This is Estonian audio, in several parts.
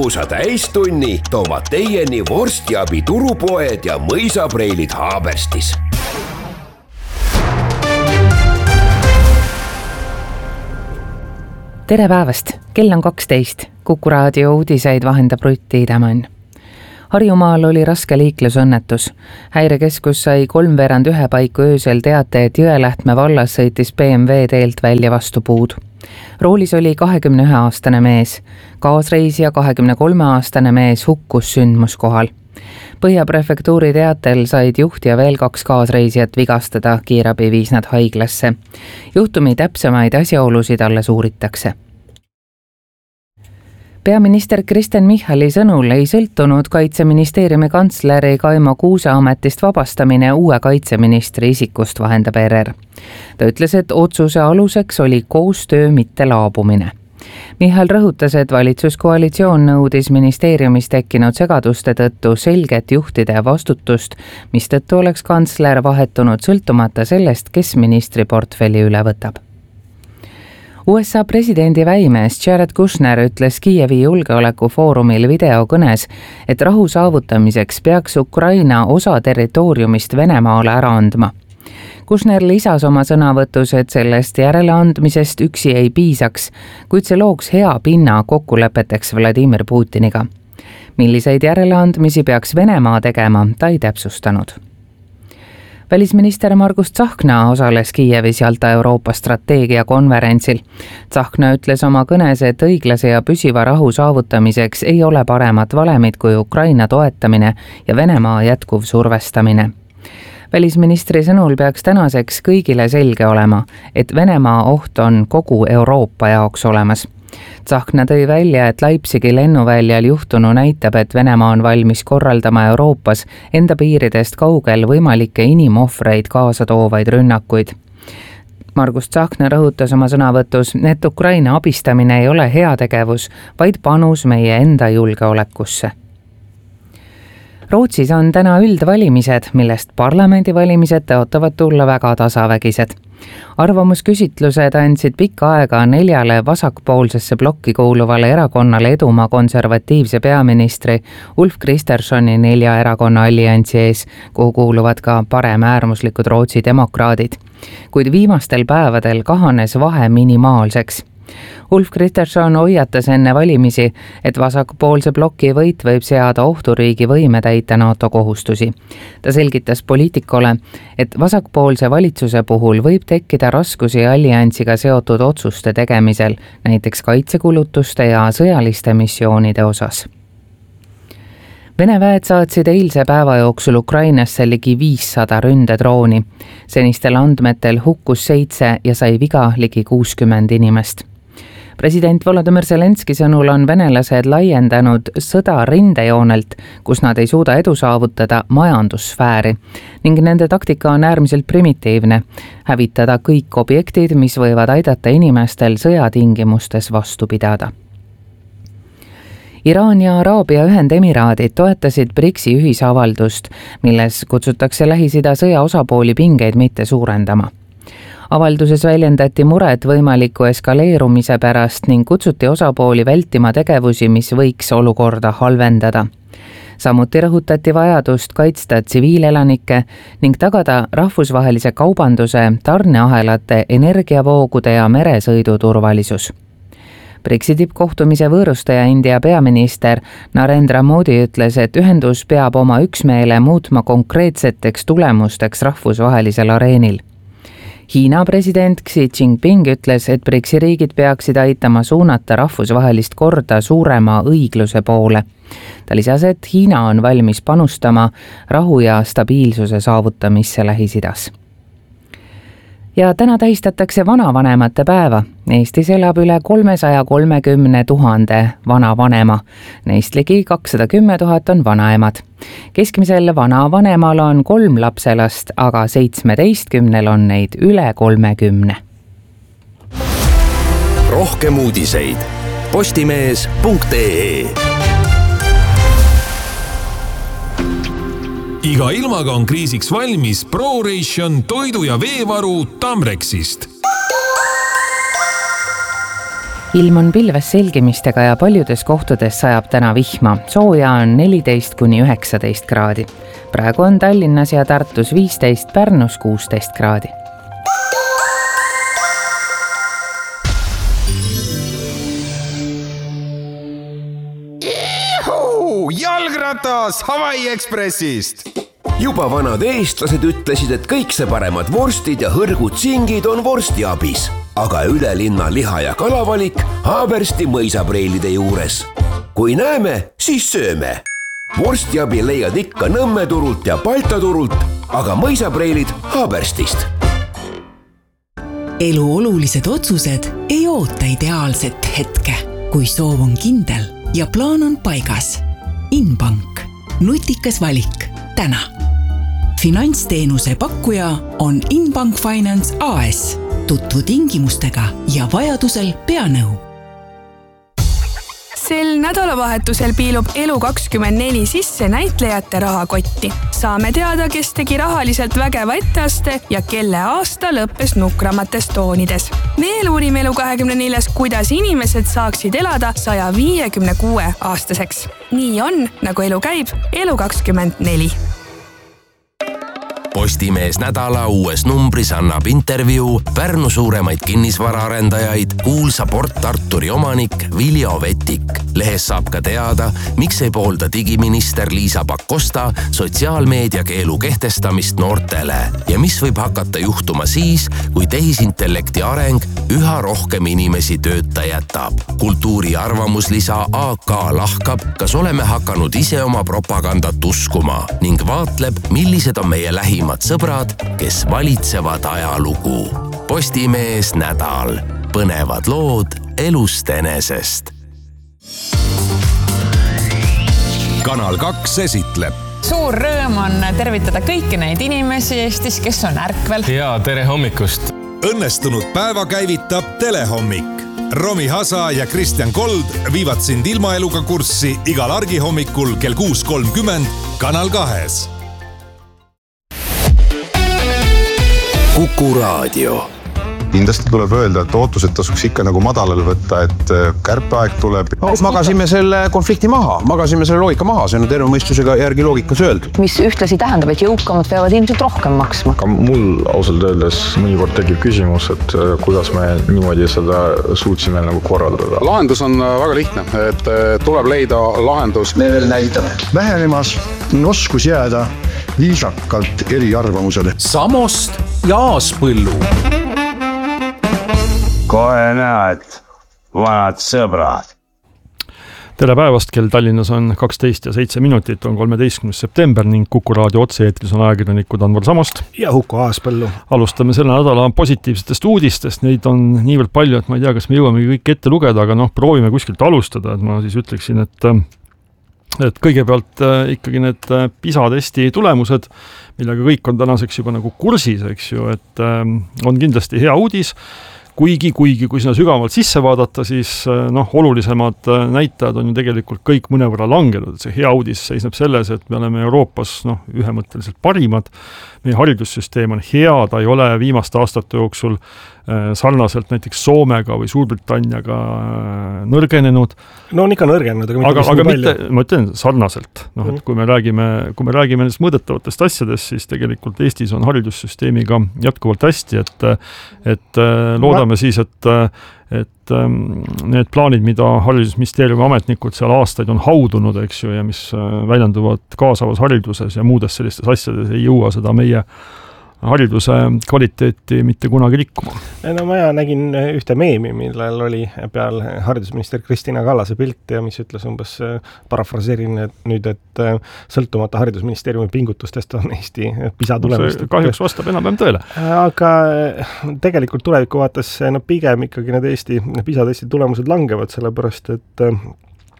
lõbusa täistunni toovad teieni vorstiabi turupoed ja mõisapreilid Haaberstis. Tere päevast! Kell on 12. Kuku raadio uudiseid vahendab Rutt Tiidemann. Harjumaal oli raske liiklusõnnetus. Häirekeskus sai 3:15 paiku öösel teate, et Jõelähtme vallas sõitis BMW teelt välja vastu puud. Roolis oli 21-aastane mees. Kaasreisija 23-aastane mees hukkus sündmuskohal. Põhjaprefektuuri teatel said juht ja veel 2 kaasreisijat vigastada, kiirabi viis nad haiglasse. Juhtumi täpsemaid asjaolusid alles uuritakse. Peaminister Kristen Michali sõnul ei sõltunud Kaitseministeeriumi kantsleri Kaimo Kuuse ametist vabastamine uue kaitseministri isikust, vahendab ERR. Ta ütles, et otsuse aluseks oli koostöö mitte laabumine. Michal rõhutas, et valitsuskoalitsioon nõudis ministeeriumis tekkinud segaduste tõttu selget juhtide vastutust, mistõttu oleks kantsler vahetunud sõltumata sellest, kes ministri portfelli üle võtab. USA presidendi väimees Jared Kushner ütles Kiievi julgeolekufoorumil videokõnes, et rahu saavutamiseks peaks Ukraina osa territooriumist Venemaale ära andma. Kushner lisas oma sõnavõtus, et sellest järeleandmisest üksi ei piisaks, kuid see looks hea pinna kokkulepeteks Vladimir Putiniga. Milliseid järeleandmisi peaks Venemaa tegema, ta ei täpsustanud. Välisminister Margus Tsahkna osales Kiievis Jalta Euroopa strateegiakonverentsil. Tsahkna ütles oma kõnes, et õiglase ja püsiva rahu saavutamiseks ei ole paremat valemit kui Ukraina toetamine ja Venemaa jätkuv survestamine. Välisministri sõnul peaks tänaseks kõigile selge olema, et Venemaa oht on kogu Euroopa jaoks olemas. Tsahkna tõi välja, et Leipzigi lennuväljal juhtunu näitab, et Venemaa on valmis korraldama Euroopas enda piiridest kaugel võimalikke inimohvreid kaasa toovaid rünnakuid. Margus Tsahkna rõhutas oma sõnavõtus, et Ukraina abistamine ei ole heategevus, vaid panus meie enda julgeolekusse. Rootsis on täna üldvalimised, millest parlamendivalimised tõotavad tulla väga tasavägised. Arvamusküsitlused andsid pikka aega 4 vasakpoolsesse blokki kuuluvale erakonnale edumaa konservatiivse peaministri Ulf Kristerssoni 4 erakonna alliansi ees, kuhu kuuluvad ka paremäärmuslikud Rootsi demokraadid. Kuid viimastel päevadel kahanes vahe minimaalseks. Ulf Kristersson hoiatas enne valimisi, et vasakpoolse bloki võit võib seada ohtu riigi võime täita NATO kohustusi. Ta selgitas poliitikule, et vasakpoolse valitsuse puhul võib tekkida raskusi alliansiga seotud otsuste tegemisel, näiteks kaitsekulutuste ja sõjaliste missioonide osas. Vene väed saatsid eilse päeva jooksul Ukrainasse ligi 500 ründedrooni. Senistel andmetel hukkus 7 ja sai viga ligi 60 inimest. President Volodymyr Zelenski sõnul on venelased laiendanud sõda rindejoonelt, kus nad ei suuda edu saavutada, majandussfääri ning nende taktika on äärmiselt primitiivne, hävitada kõik objektid, mis võivad aidata inimestel sõjatingimustes vastu pidada. Iraan ja Araabia Ühendemiraadid toetasid BRICS-i ühisavaldust, milles kutsutakse Lähis-Ida sõja osapooli pingeid mitte suurendama. Avalduses väljendati muret võimaliku eskaleerumise pärast ning kutsuti osapooli vältima tegevusi, mis võiks olukorda halvendada. Samuti rõhutati vajadust kaitsta tsiviilelanikke ning tagada rahvusvahelise kaubanduse, tarneahelate, energiavoogude ja meresõidu turvalisus. BRICS-i tippkohtumise võõrustaja India peaminister Narendra Modi ütles, et ühendus peab oma üksmeele muutma konkreetseteks tulemusteks rahvusvahelisel areenil. Hiina president Xi Jinping ütles, et BRICS-i riigid peaksid aitama suunata rahvusvahelist korda suurema õigluse poole. Ta lisas, et Hiina on valmis panustama rahu ja stabiilsuse saavutamisse Lähis-Idas. Ja täna tähistatakse vanavanemate päeva. Eestis elab üle 330 000 vanavanema. Neist ligi 210 000 on vanaemad. Keskmisel vanavanemal on 3 lapselast, aga 17 on neid üle 30. Rohkem uudiseid postimees.ee. Iga ilmaga on kriisiks valmis ProRation toidu- ja veevaru Tamrexist. ilm on pilves selgimistega ja paljudes kohtades sajab täna vihma. Sooja on 14–19 kraadi. Praegu on Tallinnas ja Tartus 15, Pärnus 16 kraadi. Jalgratas Hawaii Expressist! Juba vanad eestlased ütlesid, et kõik see paremad vorstid ja hõrgud singid on vorstiabis. Aga ülelinna liha- ja kalavalik Haabersti mõisapreilide juures. Kui näeme, siis sööme. Vorstiabi leiad ikka Nõmme turult ja Balta turult, aga mõisapreilid Haaberstist. Elu olulised otsused ei oota ideaalset hetke, kui soov on kindel ja plaan on paigas. Inbank. Nutikas valik. Täna. Finantsteenuse pakkuja on Inbank Finance AS. Tutvu tingimustega ja vajadusel pea nõu. Sel nädalavahetusel piilub Elu24 sisse näitlejate rahakotti. Saame teada, kes tegi rahaliselt vägeva etteaste ja kelle aasta lõppes nukramates toonides. Veel uurime Elu24, kuidas inimesed saaksid elada 156 aastaseks. Nii on, nagu elu käib, Elu24. Postimees nädala uues numbris annab intervjuu Pärnu suuremaid kinnisvaraarendajaid kuulsa Port Arturi omanik Viljo Vetik. Lehes saab ka teada, miks ei poolda digiminister Liisa Pakosta sotsiaalmeedia keelu kehtestamist noortele ja mis võib hakata juhtuma siis, kui tehisintellekti areng üha rohkem inimesi tööta jätab. Kultuuri arvamuslisa AK lahkab, kas oleme hakanud ise oma propagandat uskuma ning vaatleb, millised on meie lähimad sõbrad, kes valitsevad ajalugu. Postimees nädal. Põnevad lood elust enesest. Kanal 2 esitleb. Suur rõõm on tervitada kõiki neid inimesi Eestis, kes on ärkvel. Ja tere hommikust. Õnnestunud päeva käivitab Telehommik. Romi Hasa ja Kristjan Kold viivad sind ilmaeluga kurssi igal argihommikul kell 6.30 Kanal 2. Kuku Raadio. Kindlasti tuleb öelda, et ootused tasuks ikka nagu madalal võtta, et kärpeaeg tuleb. Magasime selle konflikti maha, magasime selle loogika maha, see on terve mõistusega järgi loogikas öeldud. Mis ühtlasi tähendab, et jõukamad peavad ilmselt rohkem maksma. Ka mul ausalt öeldes mõnikord tekib küsimus, et kuidas me niimoodi seda suutsime nagu korraldada. Lahendus on väga lihtne, et tuleb leida lahendus. Me veel näitab vähenemas oskus jääda viisakalt eri arvamusele. Samost ja Aaspõllu. Kohe näed, vanad sõbrad. Tere päevast, kell Tallinnas on 12 ja 7 minutit, on 13. september ning Kuku Raadio otse-eetris on ajakirjanikud Anvar Samost ja Huko Aaspõllu. Alustame selle nädala positiivsetest uudistest, neid on niivõrd palju, et ma ei tea, kas me jõuame kõik ette lugeda, aga proovime kuskilt alustada, et ma siis ütleksin, et kõigepealt ikkagi need PISA-testi tulemused, millega kõik on tänaseks juba nagu kursis, eks ju, et on kindlasti hea uudis, kuigi kui sinna sügavalt sisse vaadata, siis olulisemad näitajad on ju tegelikult kõik mõnevõrra langenud. See hea uudis seisneb selles, et me oleme Euroopas ühemõtteliselt parimad. Meie haridussüsteem on hea, ta ei ole viimaste aastate jooksul sarnaselt näiteks Soomega või Suurbritanniaga nõrgenenud. No on ikka nõrgenenud, aga mitte, ma ütlen sarnaselt. Et kui me räägime nendest mõõdetavatest asjadest, siis tegelikult Eestis on haridussüsteemiga jätkuvalt hästi, et loodame siis, et need plaanid, mida haridusministeeriumi ametnikud seal aastaid on haudunud, eks ju, ja mis väljenduvad kaasavas hariduses ja muudes sellistes asjades, ei jõua seda meie hariduse kvaliteeti mitte kunagi rikkuma. No ma nägin ühte meemi, millel oli peal haridusminister Kristina Kallase pilt ja mis ütles umbes parafraseerin nüüd, et sõltumata haridusministeeriumi pingutustest on Eesti PISA tulemust. Kahjuks vastab enam-vähem tõele. Aga tegelikult tuleviku vaates pigem ikkagi need Eesti PISA-testi tulemused langevad, sellepärast et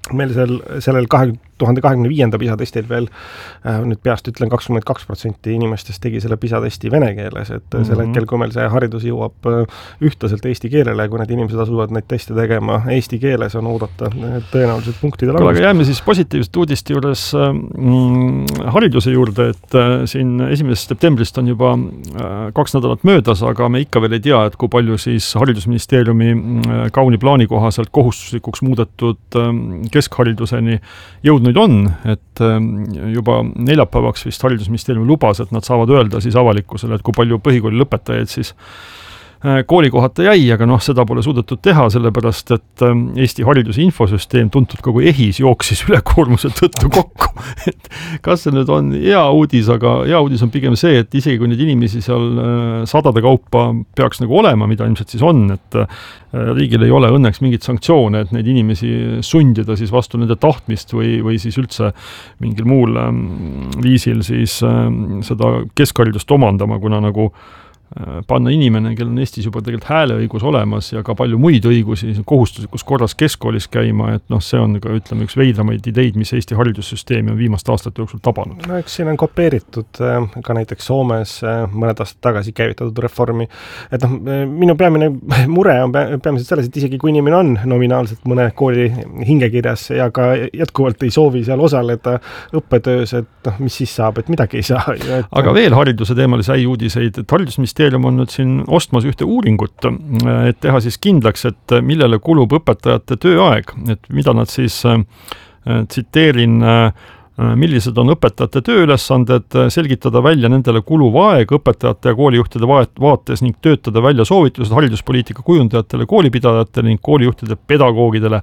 meil sellel 2025. PISA-testil veel, nüüd peast ütlen 22% inimestest tegi selle PISA-testi vene keeles, et sel hetkel, kui meil see haridus jõuab ühtlaselt eesti keelele, kui need inimesed asuvad neid teste tegema eesti keeles, on oodata tõenäoliselt punktide langust. Aga jääme siis positiivsete uudiste juures hariduse juurde, et siin 1. septembrist on juba 2 nädalat möödas, aga me ikka veel ei tea, et kui palju siis haridusministeeriumi kauni plaani kohaselt kohustuslikuks muudetud keskhariduseni jõudnud on, et juba neljapäevaks vist haridusministeeriumi lubas, et nad saavad öelda siis avalikkusele, et kui palju põhikooli lõpetajaid siis koolikohata jäi, aga seda pole suudetud teha, sellepärast, et Eesti hariduse infosüsteem, tuntud kogu EHIS, jooksis ülekoormuse tõttu kokku. Et kas see nüüd on hea uudis, aga hea uudis on pigem see, et isegi kui neid inimesi seal sadade kaupa peaks nagu olema, mida ilmselt siis on, et riigil ei ole õnneks mingit sanktsioone, et neid inimesi sundida siis vastu nende tahtmist või siis üldse mingil muul viisil siis seda keskharidust omandama, kuna nagu panna inimene, kellel on Eestis juba tegelikult hääleõigus olemas ja ka palju muid õigusi kohustuslikus korras keskkoolis käima, et see on ka, ütleme, üks veidramaid ideid, mis Eesti haridussüsteemi on viimaste aastate jooksul tabanud. No eks siin on kopeeritud ka näiteks Soomes mõned aastad tagasi käivitatud reformi. Et minu peamine mure on peamiselt selles, et isegi kui inimene on nominaalselt mõne kooli hingekirjas ja ka jätkuvalt ei soovi seal osaleda õppetöös, et mis siis saab, et midagi ei saa. Aga veel hariduse teemalisi uudiseid, et haridusministeerium on nüüd siin ostmas ühte uuringut, et teha siis kindlaks, et millele kulub õpetajate tööaeg, et mida nad siis, tsiteerin, millised on õpetajate tööülesanded, selgitada välja nendele kuluv aeg õpetajate ja koolijuhtide vaates ning töötada välja soovitused hariduspoliitika kujundajatele, koolipidajatele ning koolijuhtide pedagoogidele.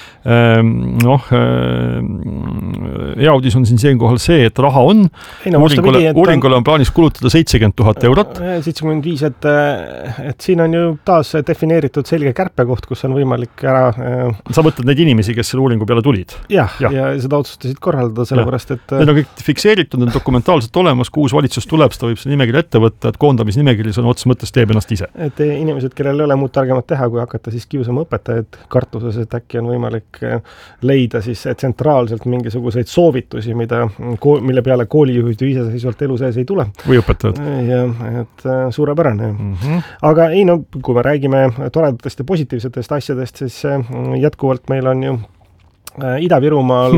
Hea uudis on siin siinkohal see, et raha on. Uuringule on plaanis kulutada 70 000 eurot. 75, et siin on ju taas defineeritud selge kärpekoht, kus on võimalik ära... Sa mõtled neid inimesi, kes selle uuringu peale tulid? Ja seda otsustasid korraldada, sellepärast, et... Need on kõik fikseeritud, need on dokumentaalselt olemas, kui uus valitsus tuleb, seda võib see nimekiri ette võtta, et koondamisnimekiri on otsa mõttes teeb ennast ise. Et inimesed, kellel ei ole muud targemat teha, kui hakata siis kiusama õpetajad kartuses, et äkki on võimalik leida siis tsentraalselt mingisuguseid soovitusi, mille peale koolijuhid ju iseseisvalt elu sees ei tule. Või õpetajad. Ja, et suurepärane. Aga ei, kui me räägime toredatest ja positiivsetest asjadest, siis jätkuvalt meil on ju Ida-Virumaal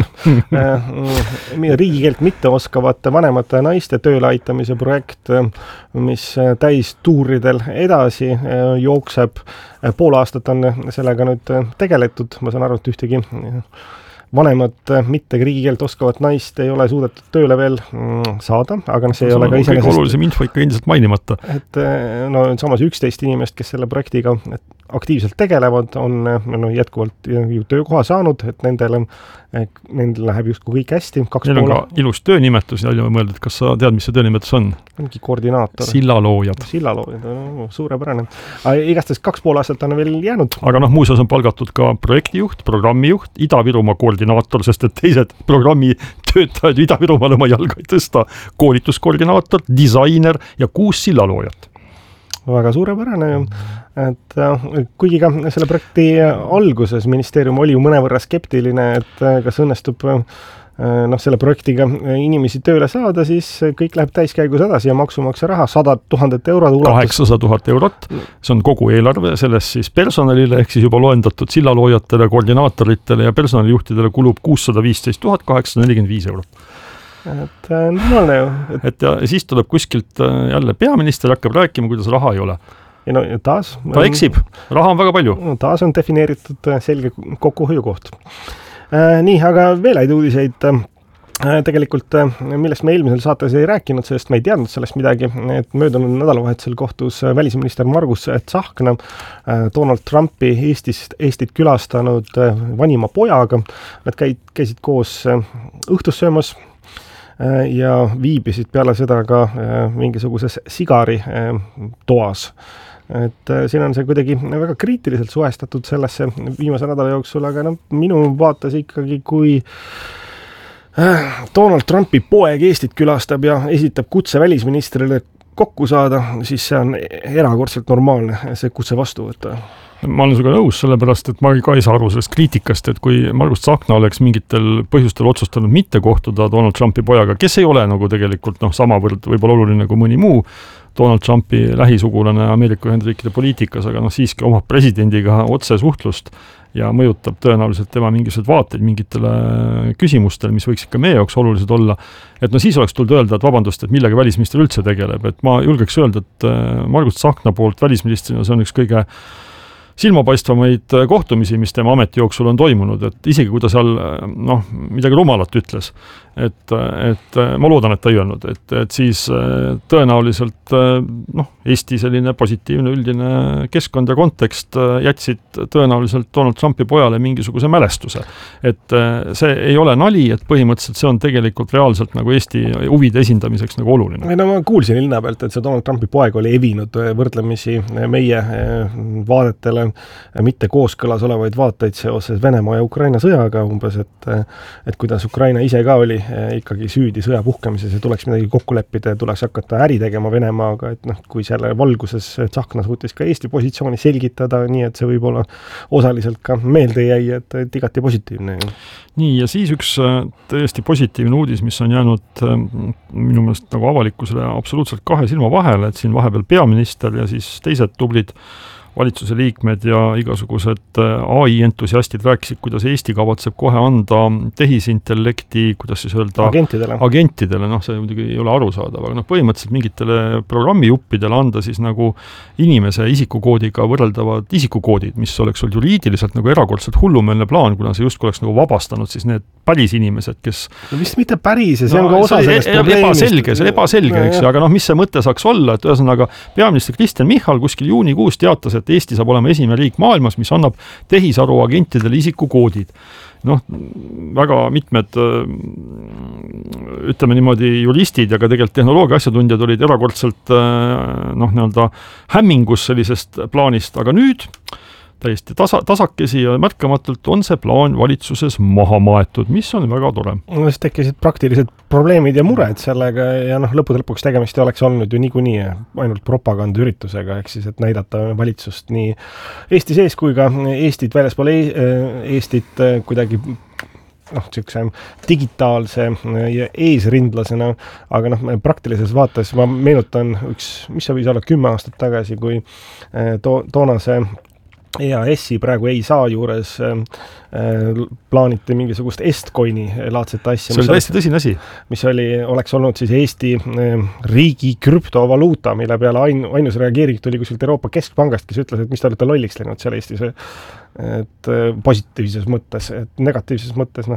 riigikeelt mitte oskavate vanemate naiste tööle aitamise projekt, mis täistuuridel edasi jookseb. Pool aastat on sellega nüüd tegeletud, ma saan aru, et ühtegi vanemat mitte riigikeelt oskavat naist ei ole suudetud tööle veel saada, aga see ei ole ka iseenesest... Kõige olulisem info ikka endiselt mainimata. Et samas 11 inimest, kes selle projektiga aktiivselt tegelevad, on jätkuvalt töökoha saanud, et nendel läheb justkui kõik hästi. Neil on ka ilus töönimetus ja mõelda, et kas sa tead, mis see töönimetus on? Mingi koordinaator. Sillaloojad, suurepärane. Igastahes 2,5 aastat on veel jäänud. Aga muuseas on palgatud ka projektijuht, programmijuht, Ida-Virumaa koordinaator, sest et teised programmi töötajad Ida-Virumaal oma jalga ei tõsta, koolituskoordinaator, disainer ja 6 sillaloojat. Väga suurepärane, et kuigi ka selle projekti alguses ministeerium oli ju mõnevõrra skeptiline, et kas õnnestub selle projektiga inimesi tööle saada, siis kõik läheb täiskäigus edasi ja maksumaksja raha 100 000 eurot ulatus. 800 000 eurot, see on kogu eelarve, sellest siis personalile ehk siis juba loendatud sillaloojatele, koordinaatoritele ja personalijuhtidele kulub 615 845 eurot. Et normaalne ju. Et ja siis tuleb kuskilt jälle peaminister hakkab rääkima, kuidas raha ei ole. Ja taas... Ta eksib, raha on väga palju. Taas on defineeritud selge kokkuhoiukoht. Nii, aga veel häid uudiseid. Tegelikult, millest me eelmisel saates ei rääkinud, sest me ei teadnud sellest midagi, et möödunud nädalavahetusel kohtus välisminister Margus Tsahkna Donald Trumpi Eestit külastanud vanima pojaga. Nad käisid koos õhtus söömas ja viibisid peale seda ka mingisuguses sigari toas. Et siin on see kuidagi väga kriitiliselt suhestatud sellesse viimase nädala jooksul, aga minu vaates ikkagi, kui Donald Trumpi poeg Eestit külastab ja esitab kutse välisministrile kokku saada, siis see on erakordselt normaalne see kutse vastu võtta. Ma olen sinuga nõus, sellepärast, et ma ka ei saa aru sellest kriitikast, et kui Margus Tsahkna oleks mingitel põhjustel otsustanud mitte kohtuda Donald Trumpi pojaga, kes ei ole nagu tegelikult samavõrd võib-olla oluline kui mõni muu Donald Trumpi lähisugulane Ameerika Ühendriikide poliitikas, aga siiski omab presidendiga otse suhtlust ja mõjutab tõenäoliselt tema mingisugused vaateid mingitele küsimustele, mis võiks ikka meie jaoks olulised olla. Et siis oleks tulnud öelda, et vabandust, et millega välisminister üldse tegeleb. Et ma julgeks öelda, et Margus Tsahkna poolt välisministrina see on üks kõige silmapaistvamaid kohtumisi, mis tema ameti jooksul on toimunud, et isegi kui ta seal midagi rumalat ütles, et ma loodan, et ta ei öelnud, et siis tõenäoliselt Eesti selline positiivne üldine keskkond ja kontekst jätsid tõenäoliselt Donald Trumpi pojale mingisuguse mälestuse. Et see ei ole nali, et põhimõtteliselt see on tegelikult reaalselt nagu Eesti huvide esindamiseks nagu oluline. Ma kuulsin ilna pealt, et see Donald Trumpi poeg oli evinud võrdlemisi meie vaadetele mitte kooskõlas olevaid vaateid seoses Venemaa ja Ukraina sõjaga umbes, et kuidas Ukraina ise ka oli ikkagi süüdi sõja puhkemises ja tuleks midagi kokku leppida ja tuleks hakata äri tegema Venemaaga, et kui selle valguses Tsahkna suutis ka Eesti positsiooni selgitada, nii et see võib-olla osaliselt ka meelde jäi, et igati positiivne. Nii, ja siis üks täiesti positiivne uudis, mis on jäänud minu meelest nagu avalikkusele absoluutselt 2 silma vahele, et siin vahepeal peaminister ja siis teised tublid valitsuse liikmed ja igasugused AI-entusiastid rääkisid, kuidas Eesti kavatseb kohe anda tehisintellekti, kuidas siis öelda agentidele, see muidugi ei ole arusaadav, aga põhimõtteliselt mingitele programmijuppidele anda siis nagu inimese isikukoodiga võrreldavad isikukoodid, mis oleks olnud juriidiliselt nagu erakordselt hullumeelne plaan, kuna see justkui oleks nagu vabastanud siis need päris inimesed, kes vist mitte päris, ja see on ka osa sellest probleemist. See ebaselge, eks, aga mis see mõte saaks olla, et ühesõnaga peaminister Kristen Michal kuskil juunikuus teatas, et Eesti saab olema esimene riik maailmas, mis annab tehisaru agentidele isikukoodid. Väga mitmed ütleme niimoodi juristid ja ka tegelikult tehnoloogia asjatundjad olid erakordselt hämmingus sellisest plaanist, aga nüüd täiesti tasakesi ja märkamatult on see plaan valitsuses maha maetud, mis on väga tore. Siis tekkisid praktilised probleemid ja mured sellega ja lõppude lõpuks tegemist oleks olnud ju niikuinii ainult propagandaüritusega, ehk siis, et näidata valitsust nii Eesti sees kui ka Eestit väljaspool Eestit kuidagi niisuguse digitaalse ja eesrindlasena, aga praktilises vaates ma meenutan mis see võis olla 10 aastat tagasi, kui toonase EAS-i praegu ei saa juures plaaniti mingisugust Estcoini laadset asja. See oli täiesti tõsine asi. Mis oleks olnud siis Eesti riigi krüptovaluuta, mille peale ainus reageeringut oli kuskilt Euroopa Keskpangast, kes ütles, et mis te olete lolliks läinud seal Eestis, et positiivses mõttes, et negatiivses mõttes,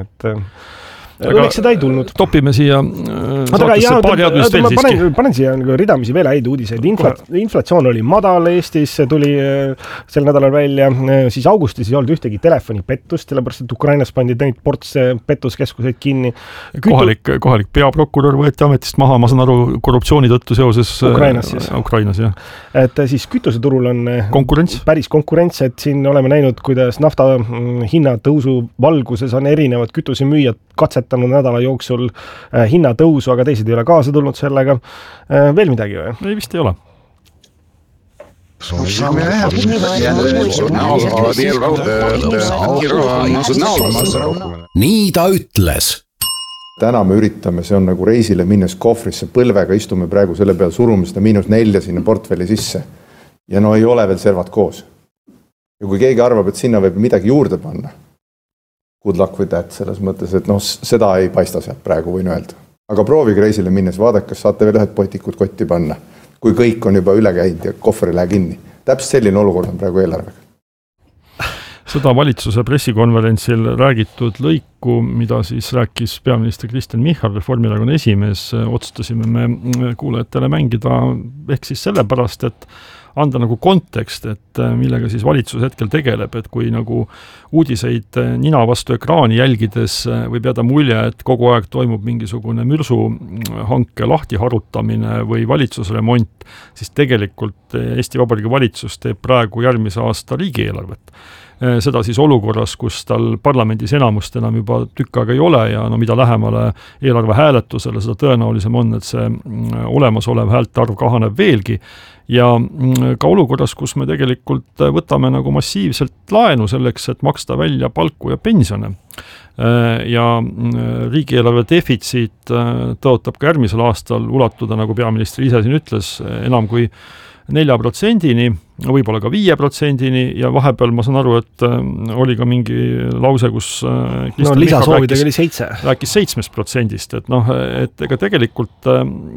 õnneks seda ei tulnud. Topime siia saatesse paari headust veel siiski. Ma panen siia ridamisi veel häid uudiseid. Inflatsioon oli madal Eestis, see tuli sel nädalal välja, siis augustis ei olnud ühtegi telefonipettust, sellepärast et Ukrainas pandi neid portse pettuskeskuseid kinni. Kohalik peaprokurör võeti ametist maha, ma saan aru, korruptsiooni tõttu seoses Ukrainas, jah. Et siis kütuseturul on päris konkurents, et siin oleme näinud, kuidas nafta hinnatõusu valguses on erinevad kütusemüüjad katsetanud nädala jooksul hinnatõusu, aga teised ei ole kaasa tulnud sellega. Veel midagi või? Ei, vist ei ole. Nii ta ütles. Täna me üritame, see on nagu reisile minnes kohvrisse põlvega, istume praegu selle peal, surume seda -4 sinna portfelli sisse. Ja ei ole veel servad koos. Ja kui keegi arvab, et sinna võib midagi juurde panna, good luck with that, selles mõttes, et seda ei paista sealt praegu, võin öelda. Aga proovige reisile minnes, vaadake, kas saate veel ühed potikud kotti panna, kui kõik on juba üle käinud ja kohver ei lähe kinni. Täpselt selline olukord on praegu eelarvega. Seda valitsuse pressikonverentsil räägitud lõiku, mida siis rääkis peaminister Kristen Michal, Reformierakonna esimees, otsustasime me kuulajatele mängida ehk siis sellepärast, et anda nagu kontekst, et millega siis valitsus hetkel tegeleb, et kui nagu uudiseid nina vastu ekraani jälgides võib jääda mulje, et kogu aeg toimub mingisugune mürsuhanke lahtiharutamine või valitsusremont, siis tegelikult Eesti Vabariigi valitsus teeb praegu järgmise aasta riigieelarvet. seda siis olukorras, kus tal parlamendis enamust enam juba tükk aega ei ole ja no mida lähemale eelarve hääletusele, seda tõenäolisem on, et see olemasolev häälte arv kahaneb veelgi. Ja ka olukorras, kus me tegelikult võtame nagu massiivselt laenu selleks, et maksta välja palku ja pensione. Ja riigieelarve defitsiit tõotab ka järgmisel aastal ulatuda, nagu peaministri ise siin ütles, enam kui 4%-ni, võib-olla ka 5%-ni ja vahepeal ma saan aru, et oli ka mingi lause, kus lisasoovidega oli 7. Rääkis 7%-st, et noh, et ega tegelikult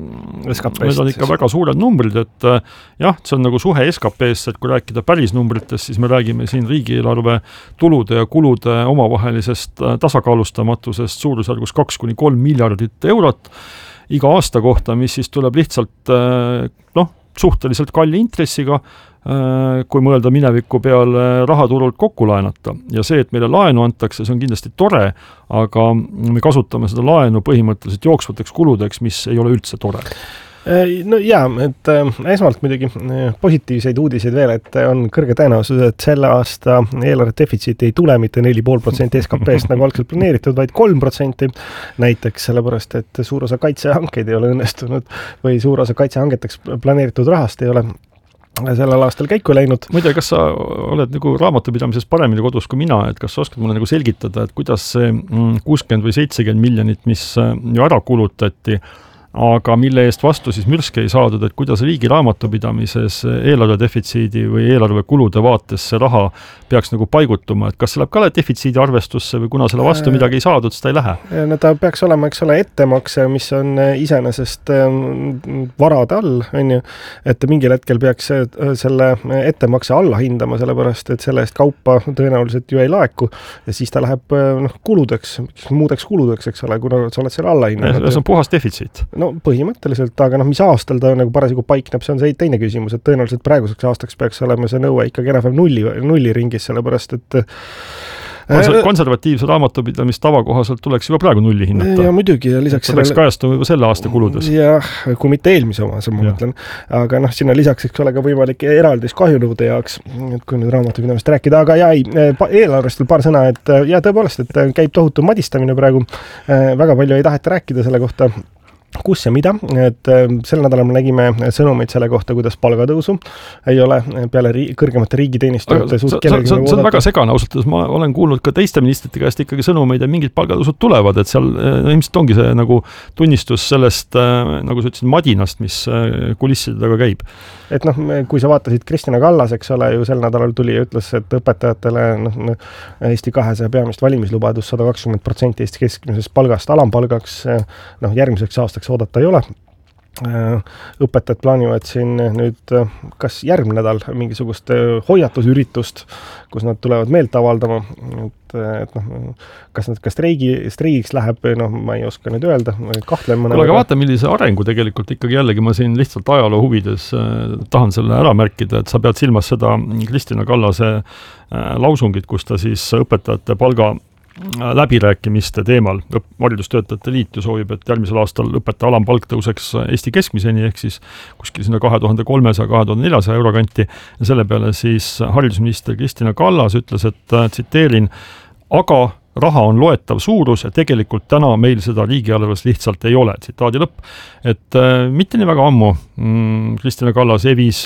need on ikka väga suured numbrid, et jah, see on nagu suhe SKP-st, et kui rääkida päris numbritest, siis me räägime siin riigieelarve tulude ja kulude omavahelisest tasakaalustamatusest suurusjärgus 2–3 miljardit eurot iga aasta kohta, mis siis tuleb lihtsalt suhteliselt kalli intressiga, kui mõelda mineviku peale rahaturult kokku laenata. Ja see, et meile laenu antakse, see on kindlasti tore, aga me kasutame seda laenu põhimõtteliselt jooksvateks kuludeks, mis ei ole üldse tore. No jaa, et esmalt muidugi positiivseid uudiseid veel, et on kõrge tõenäosus, et selle aasta eelarve defitsiit ei tule mitte 4,5% SKP-st nagu algselt planeeritud, vaid 3% näiteks sellepärast, et suur osa kaitsehankeid ei ole õnnestunud või suur osa kaitsehangeteks planeeritud rahast ei ole sellel aastal käiku läinud. Ma ei tea, kas sa oled nagu raamatupidamises paremini kodus kui mina, et kas sa oskad mulle nagu selgitada, et kuidas see 60 või 70 miljonit, mis ju ära kulutati, aga mille eest vastu siis mürske ei saadud, et kuidas riigi raamatupidamises eelarve defitsiidi või eelarve kulude vaates see raha peaks nagu paigutuma, et kas see läheb ka defitsiidi arvestusse või kuna selle vastu midagi ei saadud, siis ta ei lähe? No ta peaks olema, eks ole, ettemakse, mis on iseenesest varade all, on ju, et mingil hetkel peaks selle ettemakse alla hindama, sellepärast, et selle eest kaupa tõenäoliselt ju ei laeku ja siis ta läheb kuludeks, muudeks kuludeks, eks ole, kuna sa oled selle alla hinnanud. See on puhas defitsiit. No põhimõtteliselt, aga mis aastal ta nagu parasjagu paikneb, see on see teine küsimus, et tõenäoliselt praeguseks aastaks peaks olema see nõue ikkagi enam nulli ringis, sellepärast, et konservatiivse raamatupidamist tavakohaselt tuleks juba praegu nulli hinnata. Ja muidugi, ja lisaks see peaks kajastuma juba selle aasta kuludes. Jah, kui mitte eelmise oma, ma mõtlen. Aga sinna lisaks eks ole ka võimalik eraldis kahjunõude jaoks, et kui nüüd raamatupidamist rääkida, aga eelarvest paar sõna, et ja tõepoolest, et käib tohutu madistamine praegu, väga palju ei taheta rääkida selle kohta, kus ja mida, et sel nädalal me nägime sõnumeid selle kohta, kuidas palgatõusu ei ole peale kõrgemate riigiteenistujate suht kellelgi see on väga segane ausalt, ma olen kuulnud ka teiste ministrite käest ikkagi sõnumeid ja mingid palgatõusud tulevad, et seal ilmselt ongi see nagu tunnistus sellest, nagu sa ütlesid, madinast, mis kulisside taga käib. Et kui sa vaatasid Kristina Kallas, eks ole, ju sel nädalal tuli ja ütles, et õpetajatele Eesti 200 peamist valimislubadus 120% Eesti keskmisest palgast alampalgaks, järgmiseks aastaks oodata ei ole. Õpetajad plaanivad siin nüüd kas järgmine nädal mingisugust hoiatusüritust, kus nad tulevad meelt avaldama, et kas nad ka streigiks läheb, ma ei oska nüüd öelda, kahtlema. Aga vaata, millise arengu tegelikult ikkagi jällegi ma siin lihtsalt ajaloo huvides tahan selle ära märkida, et sa pead silmas seda Kristina Kallase lausungit, kus ta siis õpetajate palga läbirääkimiste teemal. Haridustöötajate liit ju soovib, et järgmisel aastal õpetaja alampalk tõuseks Eesti keskmiseni, ehk siis kuskil sinna 2300–2400 euro kanti ja selle peale siis haridusminister Kristina Kallas ütles, et tsiteerin, aga raha on loetav suurus ja tegelikult täna meil seda riigieelarves lihtsalt ei ole, tsitaadi lõpp. Et mitte nii väga ammu Kristina Kallas evis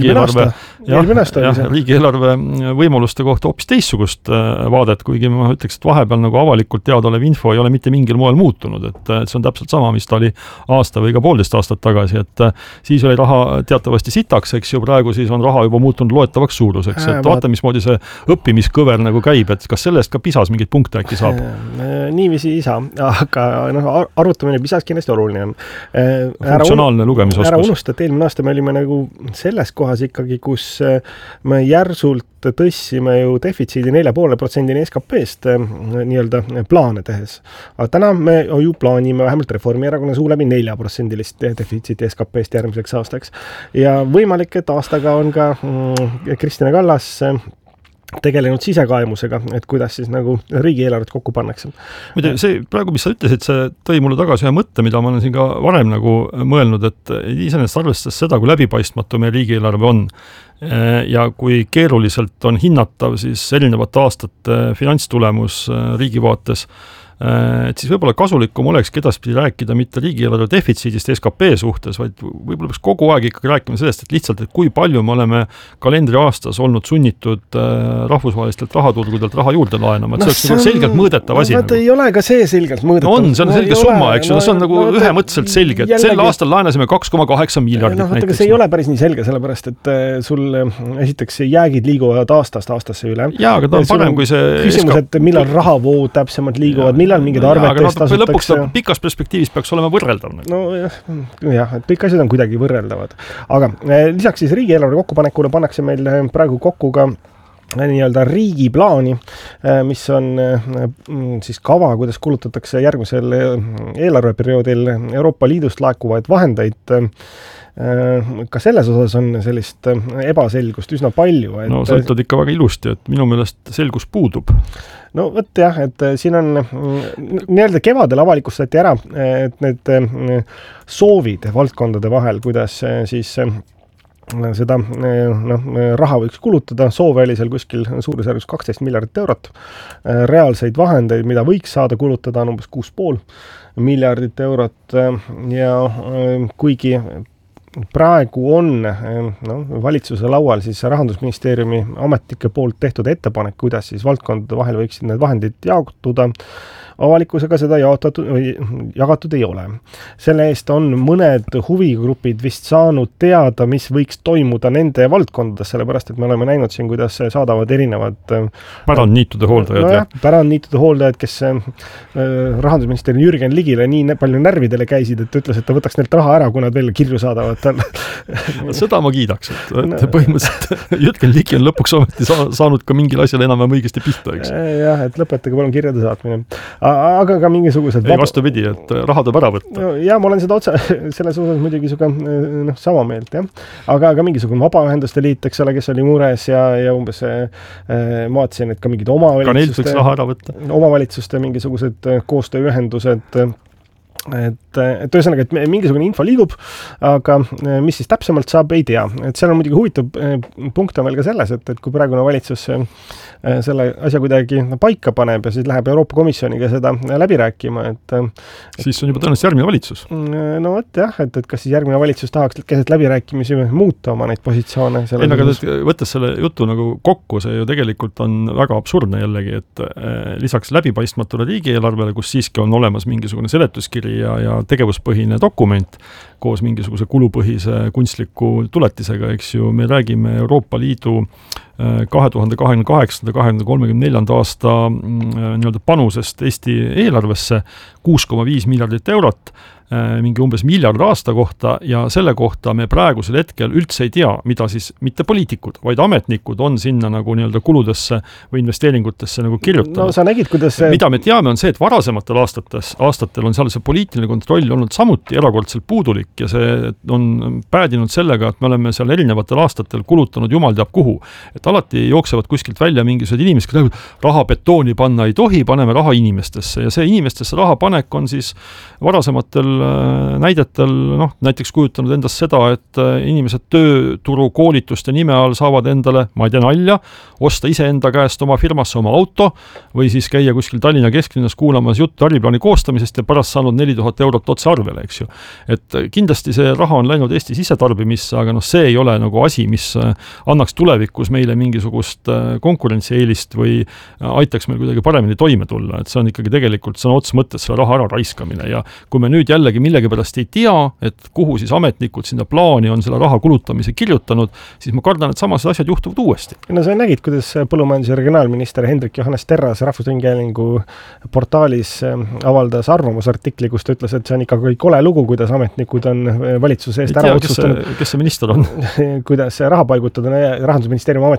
riigieelarve võimaluste kohta hoopis teissugust vaadet, kuigi ma ütleks, et vahepeal nagu avalikult teadaolev info ei ole mitte mingil moel muutunud, et see on täpselt sama, mis ta oli aasta või ka 1,5 aastat tagasi, et siis oli raha teatavasti sitaks, eks ju, praegu siis on raha juba muutunud loetavaks suuruseks, et vaata, mismoodi see õppimiskõver nagu käib, et kas sellest ka pisas mingid punkte äkki saab? Niiviisi ei saa, aga arvutamine pisas kindlasti oluline on. Funktsionaalne lugemisoskus. Ära unusta, et eelmine aasta me olime nagu selles kohas ikkagi, kus me järsult tõssime ju defitsiidi 4,5% SKP-st nii-öelda plaane tehes. Aga täna me ju plaanime vähemalt Reformierakonna suu läbi 4% defitsiidi SKP-st järgmiseks aastaks. Ja võimalik, et aastaga on ka Kristina Kallas tegelenud sisekaemusega, et kuidas siis nagu riigieelarvet kokku pannakse. Muide, see praegu, mis sa ütlesid, see tõi mulle tagasi ühe mõtte, mida ma olen siin ka varem nagu mõelnud, et iseenesest arvestades seda, kui läbipaistmatu meie riigieelarve on ja kui keeruliselt on hinnatav siis erinevate aastate finantstulemus riigi vaates, et siis võib-olla kasulikum olekski edaspidi rääkida mitte riigieelarve defitsiidist SKP suhtes, vaid võib-olla peaks kogu aeg ikkagi rääkima sellest, et lihtsalt, et kui palju me oleme kalendriaastas olnud sunnitud rahvusvahelistelt rahaturgudelt raha juurde laenama, et see oleks selgelt mõõdetav asi. Ei ole ka see selgelt mõõdetav. On, see on selge summa, eks ju, see on nagu ühemõtteliselt selge, et sel aastal laenasime 2,8 miljardit näiteks. See ei ole päris nii selge, sellepärast, et sul esiteks jäägid liiguvad aastast aastasse üle. Jaa, aga ta on parem, kui see küsimus, et millal rahavood täpsemalt liiguvad, millal mingid arvetest tasutakse. Lõpuks pikas perspektiivis peaks olema võrreldav. No jah, et kõik asjad on kuidagi võrreldavad. Aga lisaks siis riigieelarve kokkupanekule pannakse meil praegu kokku ka nii-öelda riigiplaani, mis on siis kava, kuidas kulutatakse järgmisel eelarveperioodil Euroopa Liidust laekuvaid vahendeid. Ka selles osas on sellist ebaselgust üsna palju. No sa ütled ikka väga ilusti, et minu meelest selgus puudub. No võt jah, et siin on nii-öelda kevadel avalikustati ära, et need soovid valdkondade vahel, kuidas siis seda raha võiks kulutada, soov oli seal kuskil suurusjärgus 12 miljardit eurot. Reaalseid vahendeid, mida võiks saada kulutada, on umbes 6,5 miljardit eurot ja kuigi praegu on valitsuse laual siis Rahandusministeeriumi ametnike poolt tehtud ettepanek, kuidas siis valdkondade vahel võiksid need vahendid jaotuda, avalikkusega seda jagatud ei ole. Selle eest on mõned huvigrupid vist saanud teada, mis võiks toimuda nende valdkondades, sellepärast, et me oleme näinud siin, kuidas saadavad erinevad pärandniitude hooldajad. Pärandniitude hooldajad, kes Rahandusministeeriumi Jürgen Ligile nii palju närvidele käisid, et ütles, et ta võtaks neilt raha ära, kui nad veel kirju saadavad. Seda ma kiidaks, et põhimõtteliselt Jürgen Ligi on lõpuks ometi saanud ka mingil asjal enam õigesti pihta, eks? Jah, et lõpetage palun kirjade saatmine. Aga ka mingisugused... Ei vastupidi, et raha tuleb ära võtta. Ja ma olen seda otse selles osas muidugi sama meelt, jah. Aga mingisugune vabaühenduste liit, eks ole, kes oli mures ja umbes ma vaatasin, et ka mingid omavalitsuste mingisugused koostööühendused, et ühesõnaga, et mingisugune info liigub, aga mis siis täpsemalt saab, ei tea. Et seal on muidugi huvitav punkt on veel ka selles, et kui praegune valitsus selle asja kuidagi paika paneb ja siis läheb Euroopa Komisjoniga seda läbi rääkima, et siis on juba tõenäoliselt järgmine valitsus. No võt jah, et kas siis järgmine valitsus tahaks keset läbirääkimisi muuta oma neid positsioone. Aga võttes selle jutu nagu kokku, see ju tegelikult on väga absurdne jällegi, et lisaks läbipaistmatule riigieelarvele, kus siiski on olemas mingisugune seletuskiri ja tegevuspõhine dokument koos mingisuguse kulupõhise kunstliku tuletisega, eks ju, me räägime Euroopa Liidu 2028-2034 aasta nii-öelda panusest Eesti eelarvesse 6,5 miljardit eurot, mingi umbes miljard aasta kohta ja selle kohta me praegusel hetkel üldse ei tea, mida siis mitte poliitikud, vaid ametnikud on sinna nagu nii-öelda kuludesse või investeeringutesse nagu kirjutanud. No sa nägid, kuidas mida me teame on see, et varasematel aastatel on seal see poliitiline kontroll olnud samuti erakordselt puudulik ja see on päädinud sellega, et me oleme seal erinevatel aastatel kulutanud jumal teab kuhu. Et alati jooksevad kuskilt välja mingisugused inimesed, kes raha betooni panna ei tohi, paneme raha inimestesse ja see inimestesse raha panek on siis varasematel näidetel, näiteks kujutanud endast seda, et inimesed tööturu koolituste nime all saavad endale, ma ei tea, nalja, osta ise enda käest oma firmasse oma auto või siis käia kuskil Tallinna kesklinnas kuulamas juttu äriplaani koostamisest ja pärast saanud 4000 eurot otse arvele, eks ju. Et kindlasti see raha on läinud Eesti sisetarbimisse, aga see ei ole nagu asi, mis annaks tulevikus meile mingisugust konkurentsieelist või aitaks meil kuidagi paremini toime tulla. Et see on ikkagi tegelikult sõna otsa mõttes selle raha ära raiskamine ja kui me nüüd jällegi millegipärast ei tea, et kuhu siis ametnikud sinna plaani on selle raha kulutamise kirjutanud, siis ma kardan, et samased asjad juhtuvad uuesti. No sa nägid, kuidas põllumajandus- ja regionaalminister Hendrik Johannes Terras Rahvusringhäälingu portaalis avaldas arvamusartikli, kus ta ütles, et see on ikka kole lugu, kuidas ametnikud on valitsuse eest ära otsustanud. Kes see minister on? Kuidas raha paigutada, Rahandusministeeriumi ametnikud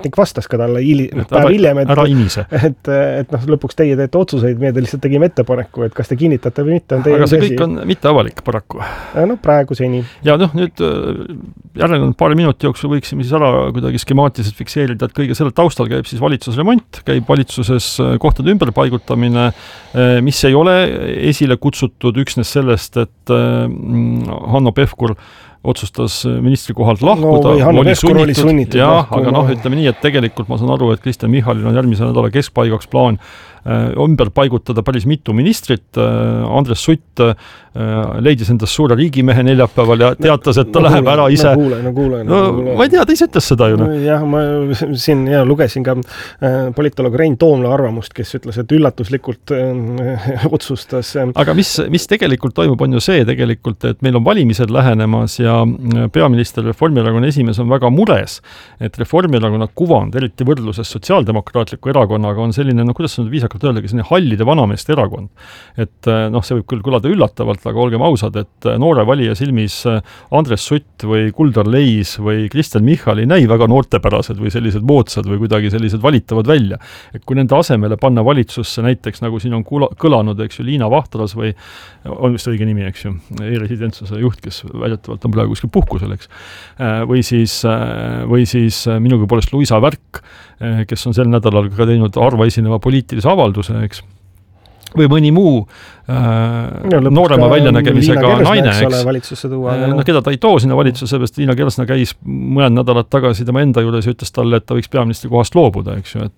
ametnik vastas ka talle päev hiljem, et lõpuks teie teete otsuseid, meie te lihtsalt tegime ettepaneku, et kas te kinnitate või mitte. Aga see kõik on mitte avalik paraku. No praegu seni. Ja nüüd järelikult paari minuti jooksul võiksime siis ära kuidagi skemaatiliselt fikseerida, et kõige selle taustal käib siis valitsusremont, käib valitsuses kohtade ümberpaigutamine, mis ei ole esile kutsutud üksnes sellest, et Hanno Pevkur otsustas ministri kohalt lahkuda. Hanno Pevkur oli sunnitud lahkuma. Aga ütleme nii, et tegelikult ma saan aru, et Kristen Michalil on järgmise nädala keskpaigaks plaan ümber paigutada päris mitu ministrit. Andres Sutt leidis endast suure riigimehe neljapäeval ja teatas, et ta läheb ära ise. Ma ei tea, ta ise ütles seda ju. Jah, ma siin lugesin ka politoloog Rein Toomla arvamust, kes ütles, et üllatuslikult otsustas. Aga mis tegelikult toimub, on ju see tegelikult, et meil on valimised lähenemas ja peaminister Reformierakonna esimees on väga mures, et Reformierakonna kuvand, eriti võrdluses sotsiaaldemokraatliku erakonnaga on selline, kuidas on viisakalt öeldagi, selline hallide vanameeste erakond. Et see võib küll kõlada üllatavalt, aga olgem ausad, et noore valija silmis Andres Sutt või Kuldar Leis või Kristen Michal ei näi väga noortepärased või sellised moodsad või kuidagi sellised valitavad välja. Et kui nende asemele panna valitsusse näiteks, nagu siin on kõlanud, eks ju, Liina Vahtras või on vist õige nimi, eks ju, e-residentsuse juht, kes väidetavalt on praegu kuskil puhkusel, eks. Või siis minugi poolest Luisa Värk, kes on sel nädalal ka teinud harva esineva poliitilise avalduse, eks. Või mõni muu noorema väljanägemisega naine, eks. Keda ta ei too sinna valitsusse, seepärast Liina Kersna käis mõned nädalad tagasi tema enda juures ja ütles talle, et ta võiks peaministri kohast loobuda, eks ju,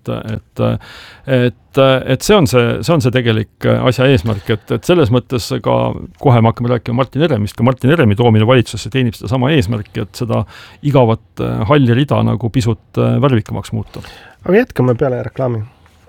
et see on see tegelik asja eesmärk, et selles mõttes ka kohe me hakkame rääkima Martin Heremist, ka Martin Heremi toomine valitsusse teenib seda sama eesmärki, et seda igavat halli rida nagu pisut värvikamaks muuta. Aga jätkame peale reklaami.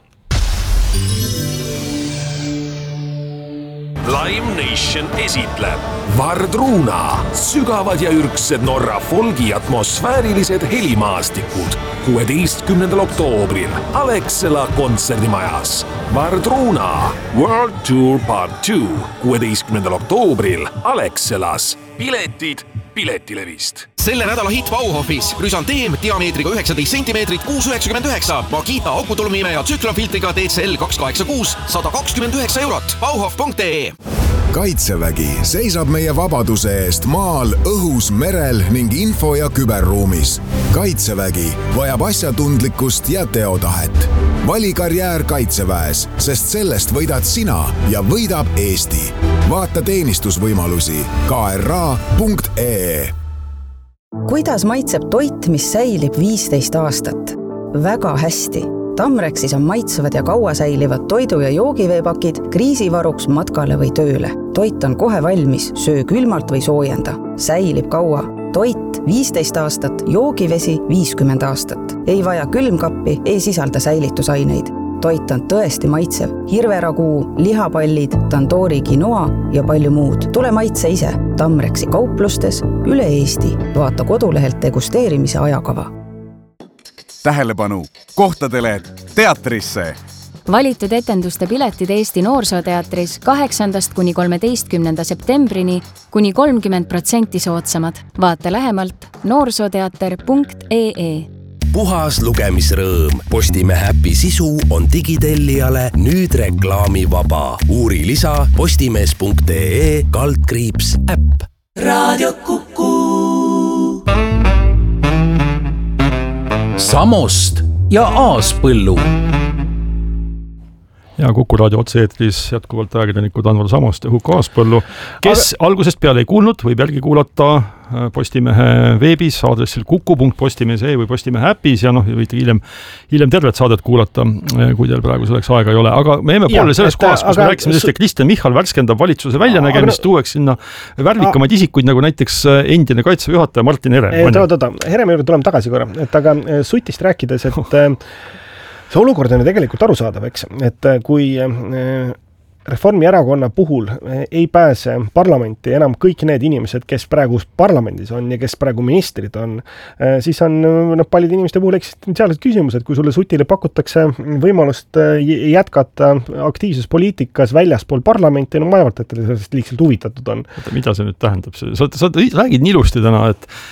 Lime Nation esitleb Vardruna, sügavad ja ürgsed Norra folgi atmosfäärilised helimaastikud 16. oktoobril Alexela kontserdimajas. Vardruna World Tour Part 2 16. oktoobril Alexelas. Piletid Piletilevist. Selle nädala hitt Bauhofis Chrysantheme diameetriga 19 cm 6,99, Makita akutulumimeja tsüklonfiltriga DCL 286 129 €. Bauhof.ee. Kaitsevägi seisab meie vabaduse eest maal, õhus, merel ning info- ja küberruumis. Kaitsevägi vajab asjatundlikkust ja teotahet. Vali karjäär Kaitseväes, sest sellest võidad sina ja võidab Eesti. Vaata teenistusvõimalusi kra.ee. Kuidas maitseb toit, mis säilib 15 aastat? Väga hästi. Tamrexis on maitsevad ja kaua säilivad toidu- ja joogiveepakid kriisivaruks matkale või tööle. Toit on kohe valmis, söö külmalt või soojenda. Säilib kaua. Toit 15 aastat, joogivesi 50 aastat. Ei vaja külmkappi, ei sisalda säilitusaineid. Toit on tõesti maitsev. Hirveraguu, lihapallid, tandoori quinoa ja palju muud. Tule maitse ise. Tamrexi kauplustes üle Eesti. Vaata kodulehelt degusteerimise ajakava. Tähelepanu! Kohtadele teatrisse! Valitud etenduste piletid Eesti Noorsooteatris 8. kuni 13. septembrini kuni 30% soodsamad. Vaata lähemalt noorsooteater.ee. Puhas lugemisrõõm. Postimehe äpi sisu on digitellijale nüüd reklaamivaba. Uuri lisa postimees.ee/äpp. Raadio Kuku. Samost ja Aaspõllu. Ja Kuku raadio otse-eetris jätkuvalt ajakirjanikud Anvar Samost ja Huko Aaspõllu, kes algusest peale ei kuulnud, võib järgi kuulata Postimehe veebis aadressil kuku.postimees.ee või Postimehe äpis ja võite hiljem tervet saadet kuulata, kui teil praegu selleks aega ei ole. Aga me jäime poole selles kohas, kus me rääkisime sellest, et Kristen Michal värskendab valitsuse väljanägemist, tuueks sinna värvikamaid isikuid, nagu näiteks endine kaitseväe juhataja Martin Herem. Heremi juurde tuleme tagasi korra, et aga Sutist rääkides, et see olukord on ju tegelikult arusaadav, eks, et kui Reformierakonna puhul ei pääse parlamenti enam kõik need inimesed, kes praegu parlamendis on ja kes praegu ministrid on, siis on paljud inimeste puhul eksistentsiaalsed küsimused, kui sulle sutile pakutakse võimalust jätkata aktiivses poliitikas väljaspool parlamenti, no ma ei arvata, et teile sellest liigselt huvitatud on. Mida see nüüd tähendab? Sa räägid nii ilusti täna,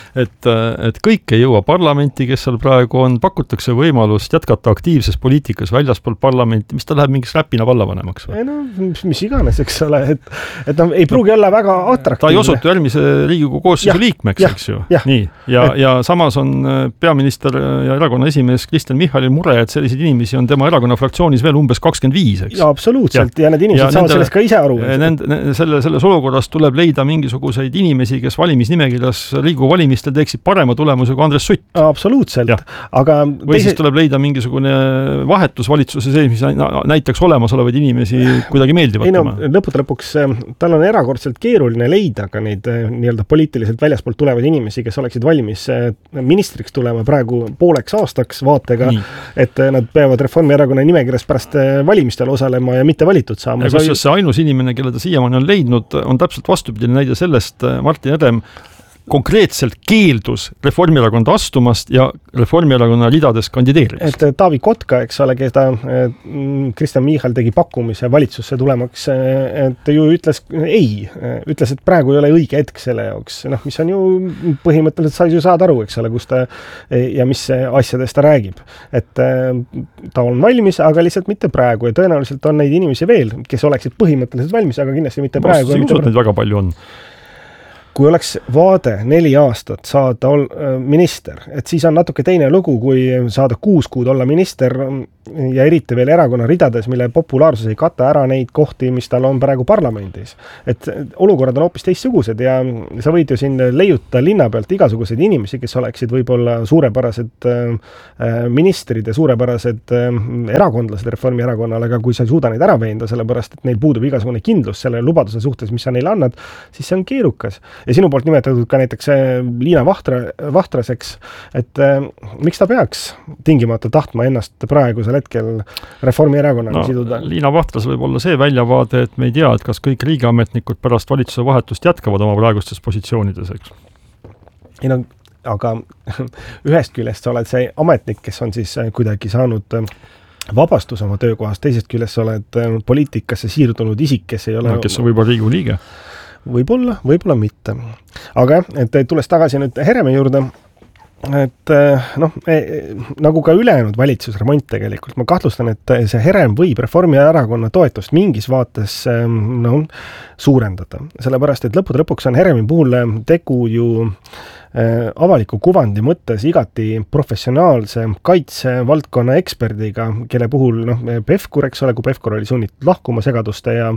et kõik ei jõua parlamenti, kes seal praegu on, pakutakse võimalust jätkata aktiivses poliitikas väljaspool parlamenti, mis ta läheb mingis räpina vallavanemaks või? Mis iganes, eks ole, et ei pruugi olla väga atraktiivne. Ta ei osutu järgmise Riigikogu koosseisu liikmeks, eks ju. Nii. Ja samas on peaminister ja erakonna esimees Kristen Michalil mure, et selliseid inimesi on tema erakonna fraktsioonis veel umbes 25, eks? Ja absoluutselt, ja need inimesed saavad sellest ka ise aru. Selles olukorras tuleb leida mingisuguseid inimesi, kes valimisnimekirjas Riigikogu valimistel teeksid parema tulemuse kui Andres Sutt. Absoluutselt. Või siis tuleb leida mingisugune vahetus valitsuse sees, mis näitaks olemasolevaid inimesi kuidagi meeldivalt. Lõpuks tal on erakordselt keeruline leida ka neid nii-öelda poliitiliselt väljaspoolt tulevaid inimesi, kes oleksid valmis ministriks tulema praegu pooleks aastaks vaatega, et nad peavad Reformierakonna nimekirjas pärast valimistel osalema ja mitte valitud saama. Ja kus see ainus inimene, kelle ta siiamaani on leidnud, on täpselt vastupidine näide sellest Martin Herem konkreetselt keeldus Reformierakonda astumast ja Reformierakonna ridades kandideerimist. Et Taavi Kotka, eks ole, keda Kristen Michal tegi pakkumise valitsusse tulemaks, et ju ütles ei, ütles, et praegu ei ole õige hetk selle jaoks, mis on ju põhimõtteliselt sa ju saad aru, eks ole, kus ta ja mis asjadest ta räägib. Et ta on valmis, aga lihtsalt mitte praegu ja tõenäoliselt on neid inimesi veel, kes oleksid põhimõtteliselt valmis, aga kindlasti mitte praegu. Neid väga palju on. Kui oleks vaade 4 aastat saada minister, et siis on natuke teine lugu, kui saada 6 kuud olla minister ja eriti veel erakonna ridades, mille populaarsus ei kata ära neid kohti, mis tal on praegu parlamendis. Et olukorrad on hoopis teistsugused ja sa võid ju siin leiuta linna pealt igasuguseid inimesi, kes oleksid võib-olla suurepärased ministrid ja suurepärased erakondlased Reformierakonnale, aga kui sa ei suuda neid ära veenda, sellepärast, et neil puudub igasugune kindlus selle lubaduse suhtes, mis sa neile annad, siis see on keerukas. Ja sinu poolt nimetatud ka näiteks Liina Vahtraseks, et miks ta peaks tingimata tahtma ennast praegusel hetkel Reformierakonnaga siduda? Liina Vahtras võib olla see väljavaade, et me ei tea, et kas kõik riigiametnikud pärast valitsuse vahetust jätkavad oma praegustes positsioonides, eks? Aga ühest küljest sa oled see ametnik, kes on siis kuidagi saanud vabastus oma töökohast, teisest küljest sa oled poliitikasse siirdunud isik, kes ei ole... kes on võib-olla Riigikogu liige. Võib-olla mitte. Aga et tules tagasi nüüd Heremi juurde, et nagu ka ülejäänud valitsusremont tegelikult, ma kahtlustan, et see Herem võib Reformierakonna toetust mingis vaates suurendada. Sellepärast, et lõpuks on Heremi puhul tegu ju avaliku kuvandi mõttes igati professionaalse kaitsevaldkonna eksperdiga, kelle puhul Pevkur, eks ole, kui Pevkur oli sunnitud lahkuma segaduste ja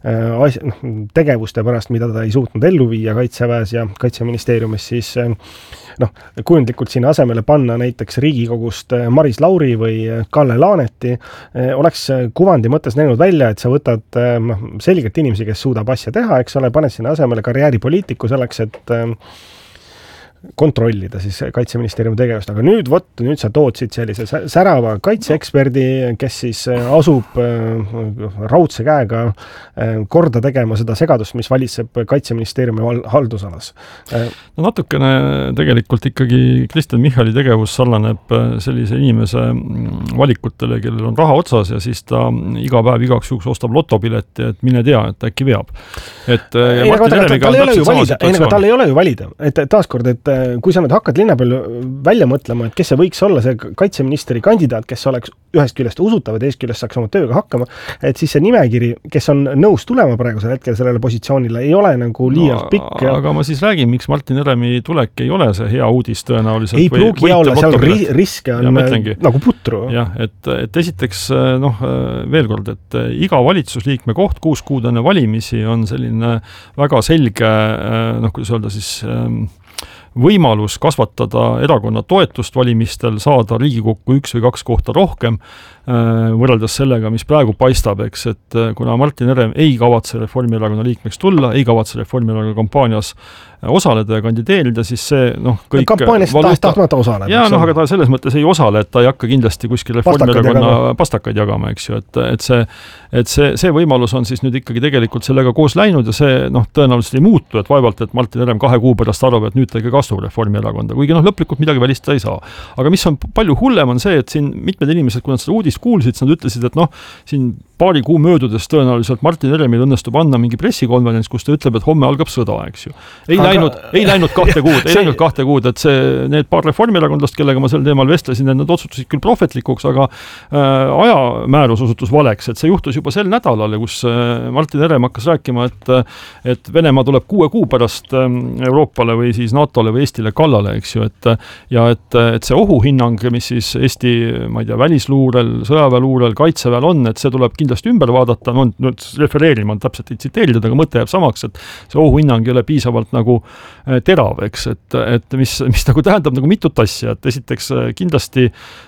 tegevuste pärast, mida ta ei suutnud ellu viia Kaitseväes ja Kaitseministeeriumis, siis kujundlikult sinna asemele panna näiteks Riigikogust Maris Lauri või Kalle Laaneti, oleks kuvandi mõttes näinud välja, et sa võtad selgelt inimesi, kes suudab asja teha, eks ole, paned sinna asemele karjääripoliitiku selleks, et kontrollida siis Kaitseministeeriumi tegevust, aga nüüd sa tood siit sellise särava kaitseeksperdi, kes siis asub raudse käega korda tegema seda segadust, mis valitseb Kaitseministeeriumi haldusalas. Natukene tegelikult ikkagi Kristen Michali tegevus sarnaneb sellise inimese valikutele, kellel on raha otsas ja siis ta iga päev igaks juhuks ostab lotopileti, et mine tea, et äkki veab. Tal ei ole ju valida, et taaskord, et kui sa nüüd hakkad linna peal välja mõtlema, et kes see võiks olla see kaitseministri kandidaat, kes oleks ühest küljest usutav ja teist küljest saaks oma tööga hakkama, et siis see nimekiri, kes on nõus tulema praegusel hetkel sellele positsioonile, ei ole nagu liialt pikk. Aga ma siis räägin, miks Martin Heremi tulek ei ole see hea uudis tõenäoliselt. Ei pruugi olla, seal riske on nagu putru. Jah, et esiteks veel kord, et iga valitsusliikme koht 6 kuud enne valimisi on selline väga selge, kuidas öelda siis võimalus kasvatada erakonna toetust valimistel, saada Riigikokku 1 või 2 kohta rohkem. võrreldes sellega, mis praegu paistab, eks, et kuna Martin Herem ei kavatse Reformierakonna liikmeks tulla, ei kavatse Reformierakonna kampaanias osaleda ja kandideerida, siis see kõik kampaanias tahtmata osaleb. Ja aga ta selles mõttes ei osale, et ta ei hakka kindlasti kuskil Reformierakonna pastakaid jagama, eks ju, et see võimalus on siis nüüd ikkagi tegelikult sellega koos läinud ja see tõenäoliselt ei muutu, et vaevalt, et Martin Herem 2 kuu pärast arvab, et nüüd ta ikka astub Reformierakonda, kuigi lõplikult midagi välistada ei saa. Aga mis on palju hullem on see, et siin mitmed inimesed, kui nad seda uudist kuulsid, nad ütlesid, et siin paari kuu möödudes tõenäoliselt Martin Heremil õnnestub anda mingi pressikonverents, kus ta ütleb, et homme algab sõda, eks ju. Ei läinud 2 kuud, et need paar reformierakondlast, kellega ma sel teemal vestlesin, et nad otsustasid küll prohvetlikuks, aga ajamäärus osutus valeks, et see juhtus juba sel nädalal, kus Martin Herem hakkas rääkima, et Venemaa tuleb 6 kuu pärast Euroopale või siis NATOle või Eestile kallale, eks ju, et see ohuhinnang, mis siis Eesti, ma ei tea, välisluurel, sõjaväeluurel, kaitseväel on, et see tuleb kindlasti ümber vaadata, nüüd refereerima täpselt ei tsiteerida, aga mõte jääb samaks, et see ohuhinnang ei ole piisavalt nagu terav, eks, et mis nagu tähendab nagu mitut asja, et esiteks kindlasti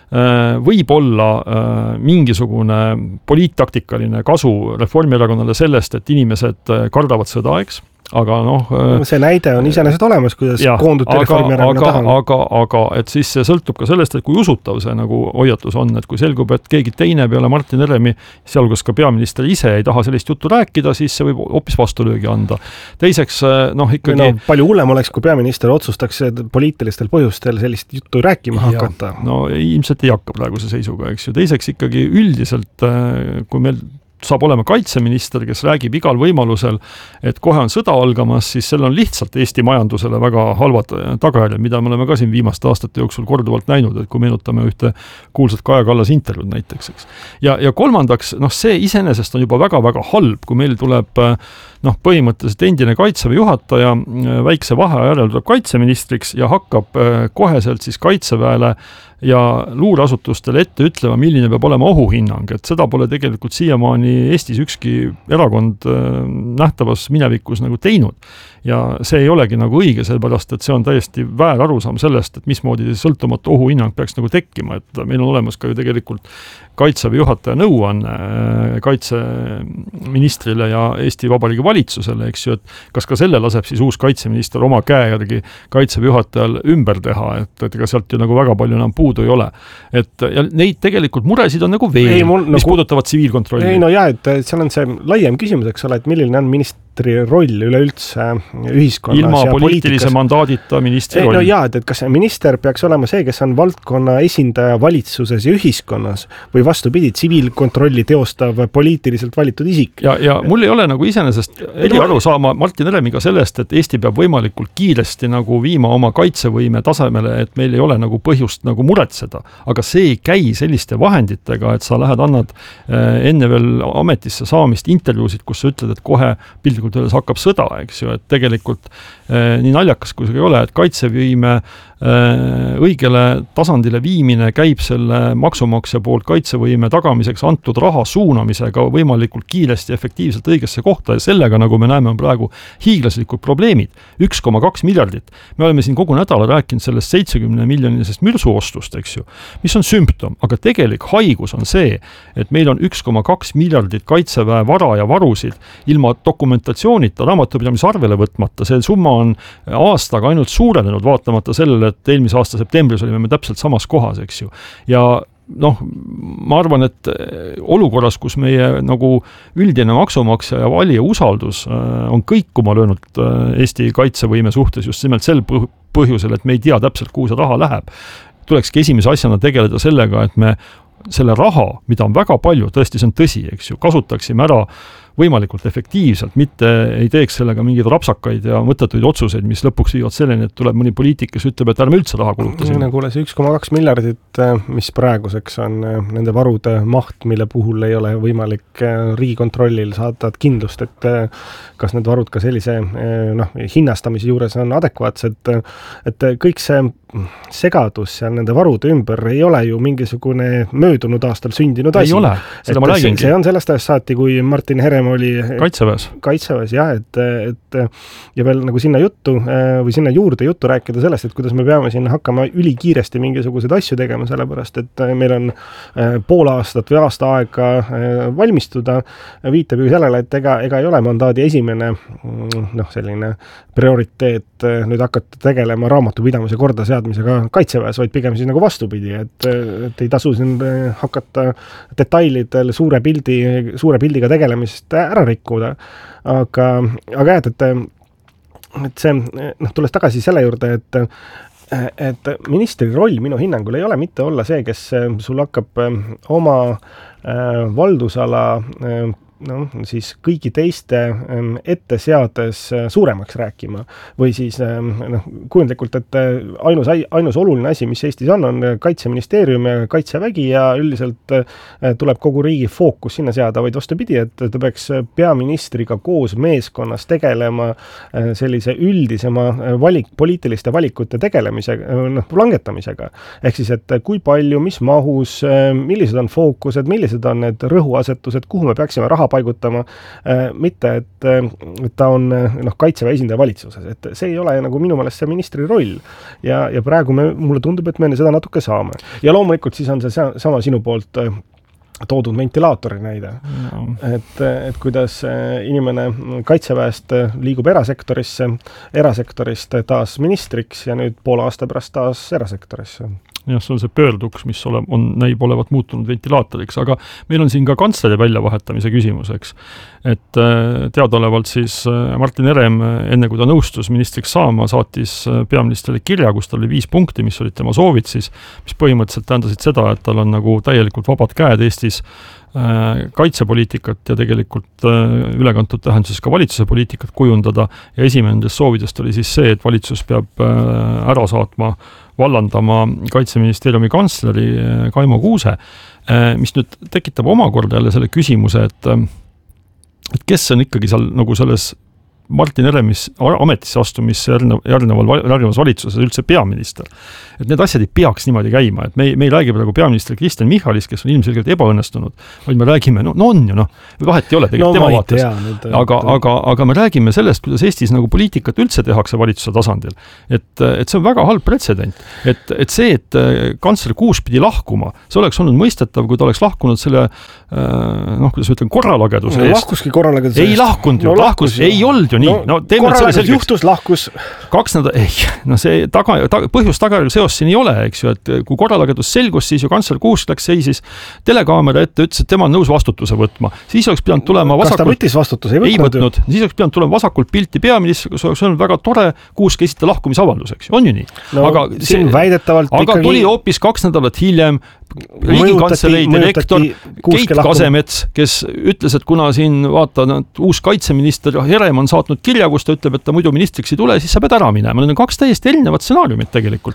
võib olla mingisugune poliittaktikaline kasu Reformierakonnale sellest, et inimesed kardavad sõda, eks, aga see näide on iseenesest olemas, kuidas koonduti Reformierakonna taha. Aga et siis see sõltub ka sellest, et kui usutav see nagu hoiatus on, et kui selgub, et keegi teine peale Martin Heremi, sealhulgas ka peaminister ise ei taha sellist juttu rääkida, siis see võib hoopis vastulöögi anda. Teiseks, ikkagi... palju hullem oleks, kui peaminister otsustaks poliitilistel põhjustel sellist juttu rääkima hakata. Ilmselt ei hakka praeguse seisuga, eks ju. Teiseks ikkagi üldiselt, kui meil saab olema kaitseminister, kes räägib igal võimalusel, et kohe on sõda algamas, siis seal on lihtsalt Eesti majandusele väga halvad tagajärjed, mida me oleme ka siin viimaste aastate jooksul korduvalt näinud, et kui meenutame ühte kuulsat Kaja Kallas intervjuud näiteks. Eks. Ja kolmandaks, see iseenesest on juba väga-väga halb, kui meil tuleb põhimõtteliselt endine kaitseväe juhataja väikse vaheaja järel tuleb kaitseministriks ja hakkab koheselt siis kaitseväele ja luureasutustele ette ütlema, milline peab olema ohuhinnang, et seda pole tegelikult siiamaani Eestis ükski erakond nähtavas minevikus nagu teinud. Ja see ei olegi nagu õige, sellepärast, et see on täiesti väär arusaam sellest, et mismoodi sõltumatu ohuhinnang peaks nagu tekkima, et meil on olemas ka ju tegelikult kaitseväe juhataja nõuanne kaitseministrile ja Eesti Vabariigi valitsusele, eks ju, et kas ka selle laseb siis uus kaitseminister oma käe järgi kaitseväe juhatajal ümber teha, et ega sealt ju nagu väga palju enam puudu ei ole. Ja neid tegelikult muresid on nagu veel, mis puudutavad tsiviilkontrolli. Et seal on see laiem küsimus, eks ole, et milline on ministri roll üleüldse ühiskonnas. Ilma poliitilise mandaadita ministri roll. Et kas minister peaks olema see, kes on valdkonna esindaja valitsuses ja ühiskonnas või vastupidi, tsiviilkontrolli teostav poliitiliselt valitud isik. Ja mul ei ole nagu iseenesest aru saama Martin Heremiga sellest, et Eesti peab võimalikult kiiresti nagu viima oma kaitsevõime tasemele, et meil ei ole nagu põhjust nagu muretseda. Aga see ei käi selliste vahenditega, et sa lähed annad enne veel ametisse saamist intervjuusid, kus sa ütled, et kohe pildikult öeldes hakkab sõda, eks ju, et tegelikult nii naljakas, kui see ei ole, et kaitsevõime õigele tasandile viimine käib selle maksumaksja poolt kaitsevõime tagamiseks antud raha suunamisega võimalikult kiiresti efektiivselt õigesse kohta ja sellega, nagu me näeme, on praegu hiiglaslikud probleemid. 1,2 miljardit. Me oleme siin kogu nädala rääkinud sellest 70 miljonilisest mürsuostust, eks ju, mis on sümptom, aga tegelik haigus on see, et meil on 1,2 miljardit kaitseväe vara ja varusid ilma dokumentatsioonita, raamatupidamise arvele võtmata. See summa on aastaga ainult suurenenud, vaatamata sellele, et eelmise aasta septembris olime me täpselt samas kohas, eks ju. Ja ma arvan, et olukorras, kus meie nagu üldine maksumaksja ja valija usaldus on kõikuma löönud Eesti kaitsevõime suhtes just nimelt sel põhjusel, et me ei tea täpselt, kuhu see raha läheb, tulekski esimese asjana tegeleda sellega, et me selle raha, mida on väga palju, tõesti see on tõsi, eks ju, kasutaksime ära võimalikult efektiivselt, mitte ei teeks sellega mingeid rapsakaid ja mõttetuid otsuseid, mis lõpuks viivad selleni, et tuleb mõni poliitik, kes ütleb, et ärme üldse raha kulutasime. Kuule, see 1,2 miljardit, mis praeguseks on nende varude maht, mille puhul ei ole võimalik Riigikontrollil saada kindlust, et kas need varud ka sellise hinnastamise juures on adekvaatsed, et kõik see segadus seal nende varude ümber ei ole ju mingisugune möödunud aastal sündinud asi. Ei ole, seda ma räägingi. See on sellest ajast saati, kui Martin Herem oli Kaitseväes, jah, et ja veel nagu sinna juttu või sinna juurde juttu rääkida sellest, et kuidas me peame siin hakkama ülikiiresti mingisuguseid asju tegema, sellepärast, et meil on pool aastat või aasta aega valmistuda, viitab ju sellele, et ega ei ole mandaadi esimene selline prioriteet nüüd hakata tegelema raamatupidamise korda seadmisega Kaitseväes, vaid pigem siis nagu vastupidi, et ei tasu siin hakata detailidel suure pildiga tegelemist ära rikkuda. Aga jah, et see, tulles tagasi selle juurde, et ministri roll minu hinnangul ei ole mitte olla see, kes sul hakkab oma valdusala siis kõigi teiste ette seades suuremaks rääkima või siis kujundlikult, et ainus oluline asi, mis Eestis on Kaitseministeerium ja Kaitsevägi ja üldiselt tuleb kogu riigi fookus sinna seada, vaid vastupidi, et ta peaks peaministriga koos meeskonnas tegelema sellise üldisema poliitiliste valikute langetamisega. Ehk siis, et kui palju, mis mahus, millised on fookused, millised on need rõhuasetused, kuhu me peaksime raha paigutama, mitte, et ta on Kaitseväe esindaja valitsuses, et see ei ole nagu minu meelest see ministri roll ja praegu mulle tundub, et me seda natuke saame. Ja loomulikult siis on see sama sinu poolt toodud ventilaatori näide, et kuidas inimene Kaitseväest liigub erasektorist taas ministriks ja nüüd poole aasta pärast taas erasektorisse. Jah, see on see pöörduks, mis näib olevat muutunud ventilaatoriks, aga meil on siin ka kantsleri väljavahetamise küsimus, eks. Et teadaolevalt siis Martin Herem, enne kui ta nõustus ministriks saama, saatis peaministrile kirja, kus tal oli 5 punkti, mis olid tema soovid siis, mis põhimõtteliselt tähendasid seda, et tal on nagu täielikult vabad käed Eestis kaitsepoliitikat ja tegelikult ülekantud tähenduses ka valitsuse poliitikat kujundada ja esimene nendest soovidest oli siis see, et valitsus peab ära saatma, vallandama Kaitseministeeriumi kantsleri Kaimo Kuuse, mis nüüd tekitab omakorda jälle selle küsimuse, et kes on ikkagi seal nagu selles Martin Heremis ametisse astumisse järgnevas valitsuses üldse peaminister. Et need asjad ei peaks niimoodi käima, et me ei räägi praegu peaminister Kristen Michalist, kes on ilmselgelt ebaõnnestunud, vaid me räägime, on ju, vahet ei ole tegelikult tema vaates, aga me räägime sellest, kuidas Eestis nagu poliitikat üldse tehakse valitsuse tasandil. Et see on väga halb pretsedent. Et see, et kantsler Kuus pidi lahkuma, see oleks olnud mõistetav, kui ta oleks lahkunud selle kuidas ma ütlen, korralageduse eest. Lahkuski korralageduse eest. Ei lahkunud ju, ei olnud ju nii. Korralagedus juhtus, lahkus. 2 nädalat, see põhjus-tagajärg seos siin ei ole, eks ju, et kui korralagedus selgus, siis ju kantsler Kuus läks seisis telekaamera ette, ütles, et tema on nõus vastutuse võtma. Siis oleks pidanud tulema vasakult... Kas ta võttis vastutuse? Ei võtnud. Siis oleks pidanud tulema vasakult pilti peaministri, kus oleks olnud väga tore Kuusk esita lahkumisavaldus, eks ju, on ju nii. Aga tuli hoopis 2 nädalat hiljem Riigikantselei direktor Keit Kasemets, kes ütles, et kuna siin uus kaitseminister Herem on saatnud kirja, kus ta ütleb, et ta muidu ministriks ei tule, siis sa pead ära minema. Need on 2 täiesti erinevad stsenaariumid tegelikult.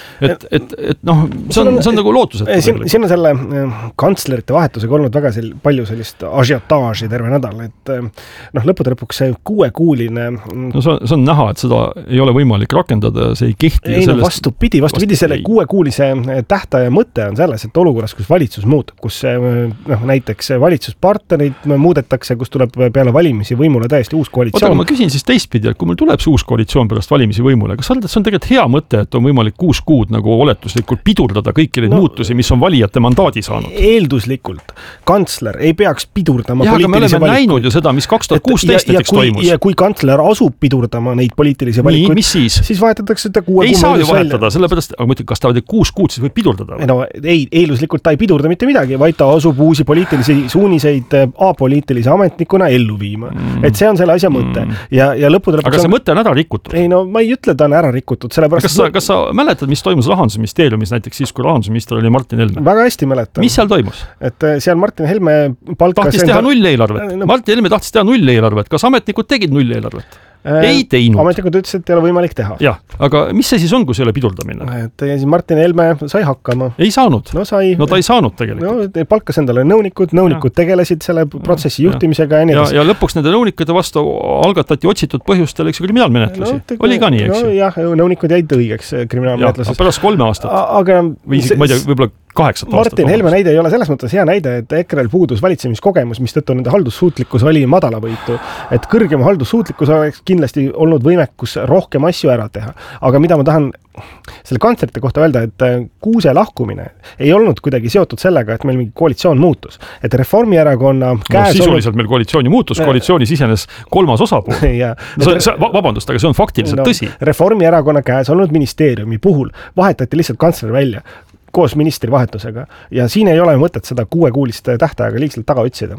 See on nagu lootusetu. Siin on selle kantslerite vahetusega olnud väga palju sellist ažiotaaži terve nädal, et lõppude lõpuks see 6-kuuline... See on näha, et seda ei ole võimalik rakendada, see ei kehti. Ei, vastupidi, selle 6-kuulise tähtaja mõte on selles, et olukorras, kus valitsus muutub, kus näiteks valitsuspartnerid muudetakse, kus tuleb peale valimisi võimule täiesti uus koalitsioon. Aga ma küsin siis teistpidi, et kui meil tuleb see uus koalitsioon pärast valimisi võimule, kas see on tegelikult hea mõte, et on võimalik 6 kuud nagu oletuslikult pidurdada kõiki neid muutusi, mis on valijate mandaadi saanud? Eelduslikult. Kantsler ei peaks pidurdama aga poliitilisi valikuid. Me oleme näinud ju seda, mis 2016 näiteks toimus. Ja kui kantsler asub pidurdama neid poliitilisi valikuid, siis vahetatakse seda 6 kuud. Ei saa ju vahetada, sellepärast, aga ma ütlen, kas ta 6 kuud siis võib pidurdada? Eelduslikult ta ei pidurda mitte midagi, vaid ta asub uusi poliitilisi suuniseid apoliitilise ametnikuna ellu viima. Et see on selle asja mõte. Ja lõppude aga see mõte on ära rikutud. Ei, ma ei ütle, ta on ära rikutud, sellepärast... Kas sa mäletad, mis toimus Rahandusministeeriumis näiteks siis, kui rahandusminister oli Martin Helme? Väga hästi mäletan. Mis seal toimus? Et seal Martin Helme palkas... Tahtis teha nulleelarvet. Martin Helme tahtis teha nulleelarvet. Kas ametnikud tegid nulleelarvet? ei teinud. Ametlikud ütlesid, et ei ole võimalik teha. Jah, aga mis see siis on, kui see ei ole pidurdamine? Et Martin Helme sai hakkama. Ei saanud. No ta ei saanud tegelikult. No, palkas endale nõunikud tegelesid selle protsessi juhtimisega ja nii edasi. Ja lõpuks nende nõunikude vastu algatati otsitud põhjustel, eks kriminaalmenetlusi. Oli ka nii, eks? No jah, nõunikud jäid õigeks kriminaalmenetluses. Pärast 3 aastat. Aga või ma ei tea, võib-olla 8 aastat. Martin Helme näide ei ole selles mõttes hea näide, et EKRE-l puudus valitsemiskogemus, mistõttu nende haldussuutlikkus oli madalavõitu. Et kõrgema haldussuutlikkus oleks kindlasti olnud võimekus rohkem asju ära teha. Aga mida ma tahan selle kontserti kohta öelda, et Kuuse lahkumine ei olnud kuidagi seotud sellega, et meil mingi koalitsioon muutus. Et Reformierakonna käes sisuliselt meil koalitsiooni muutus, koalitsioonis isenes 3. osapool. Vabandust, aga see on faktiliselt tõsi. Reformierakonna käes olnud ministeeriumi puhul vahetati lihtsalt kantsler välja koos ministri vahetusega ja siin ei ole mõtet seda 6-kuulist tähtaega liigselt taga otsida.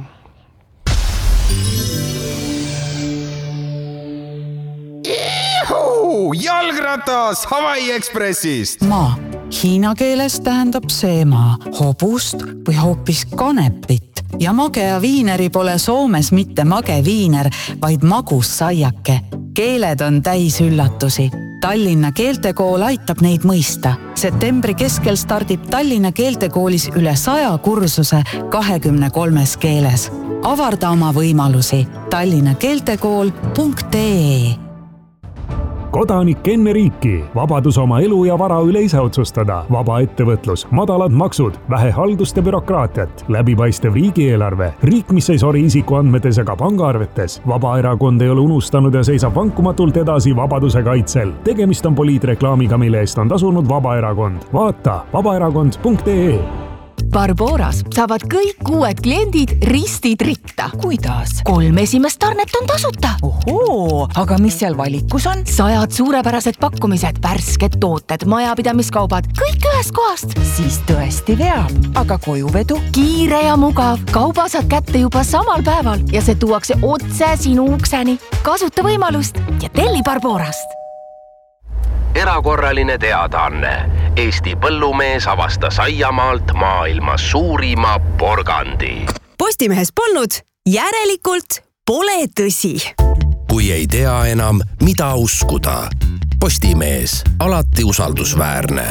Jalgratas Hawaii Expressist! Maa. Hiina keeles tähendab see maa hobust või hoopis kanepit. Ja magea viineri pole Soomes mitte mage viiner, vaid magus saiake. Keeled on täis üllatusi. Tallinna keeltekool aitab neid mõista. Septembri keskel stardib Tallinna keeltekoolis üle 100 kursuse 23 keeles. Avarda oma võimalusi tallinnakeeltekool.ee. Kodanik enne riiki, vabadus oma elu ja vara üle ise otsustada, vaba ettevõtlus, madalad maksud, vähe haldust ja bürokraatiat, läbipaistev riigieelarve, riik, mis ei sori isikuandmetes ega pangaarvetes, Vabaerakond ei ole unustanud ja seisab vankumatult edasi vabaduse kaitsel. Tegemist on poliitreklaamiga, mille eest on tasunud Vabaerakond. Vaata vabaerakond.ee. Barboras saavad kõik uued kliendid ristid ritta. Kuidas? 3 esimest tarnet on tasuta. Ohoo, aga mis seal valikus on? 100 suurepärased pakkumised, värsked tooted, majapidamiskaubad, kõik ühest kohast. Siis tõesti veab. Aga kojuvedu? Kiire ja mugav. Kauba saad kätte juba samal päeval ja see tuuakse otse sinu ukseni. Kasuta võimalust ja telli Barborast. Erakorraline teadaanne. Eesti põllumees avastas aiamaalt maailma suurima porgandi. Postimehes polnud, järelikult pole tõsi. Kui ei tea enam, mida uskuda. Postimees, alati usaldusväärne.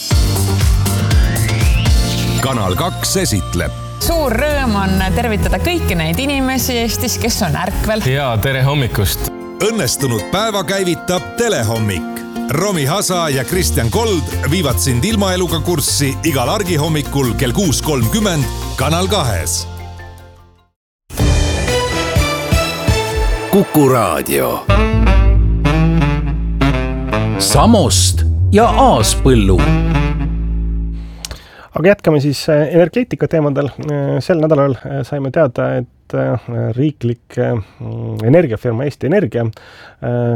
Kanal 2 esitleb. Suur rõõm on tervitada kõiki neid inimesi Eestis, kes on ärkvel. Ja tere hommikust. Õnnestunud päeva käivitab Telehommik. Romi Hasa ja Kristjan Kold viivad sind ilmaeluga kurssi igal argihommikul kell 6.30 Kanal 2. Kuku Raadio. Samost ja Aaspõllu. Aga jätkame siis energeetika teemadel. Sel nädalal saime teada, et riiklik energiafirma Eesti Energia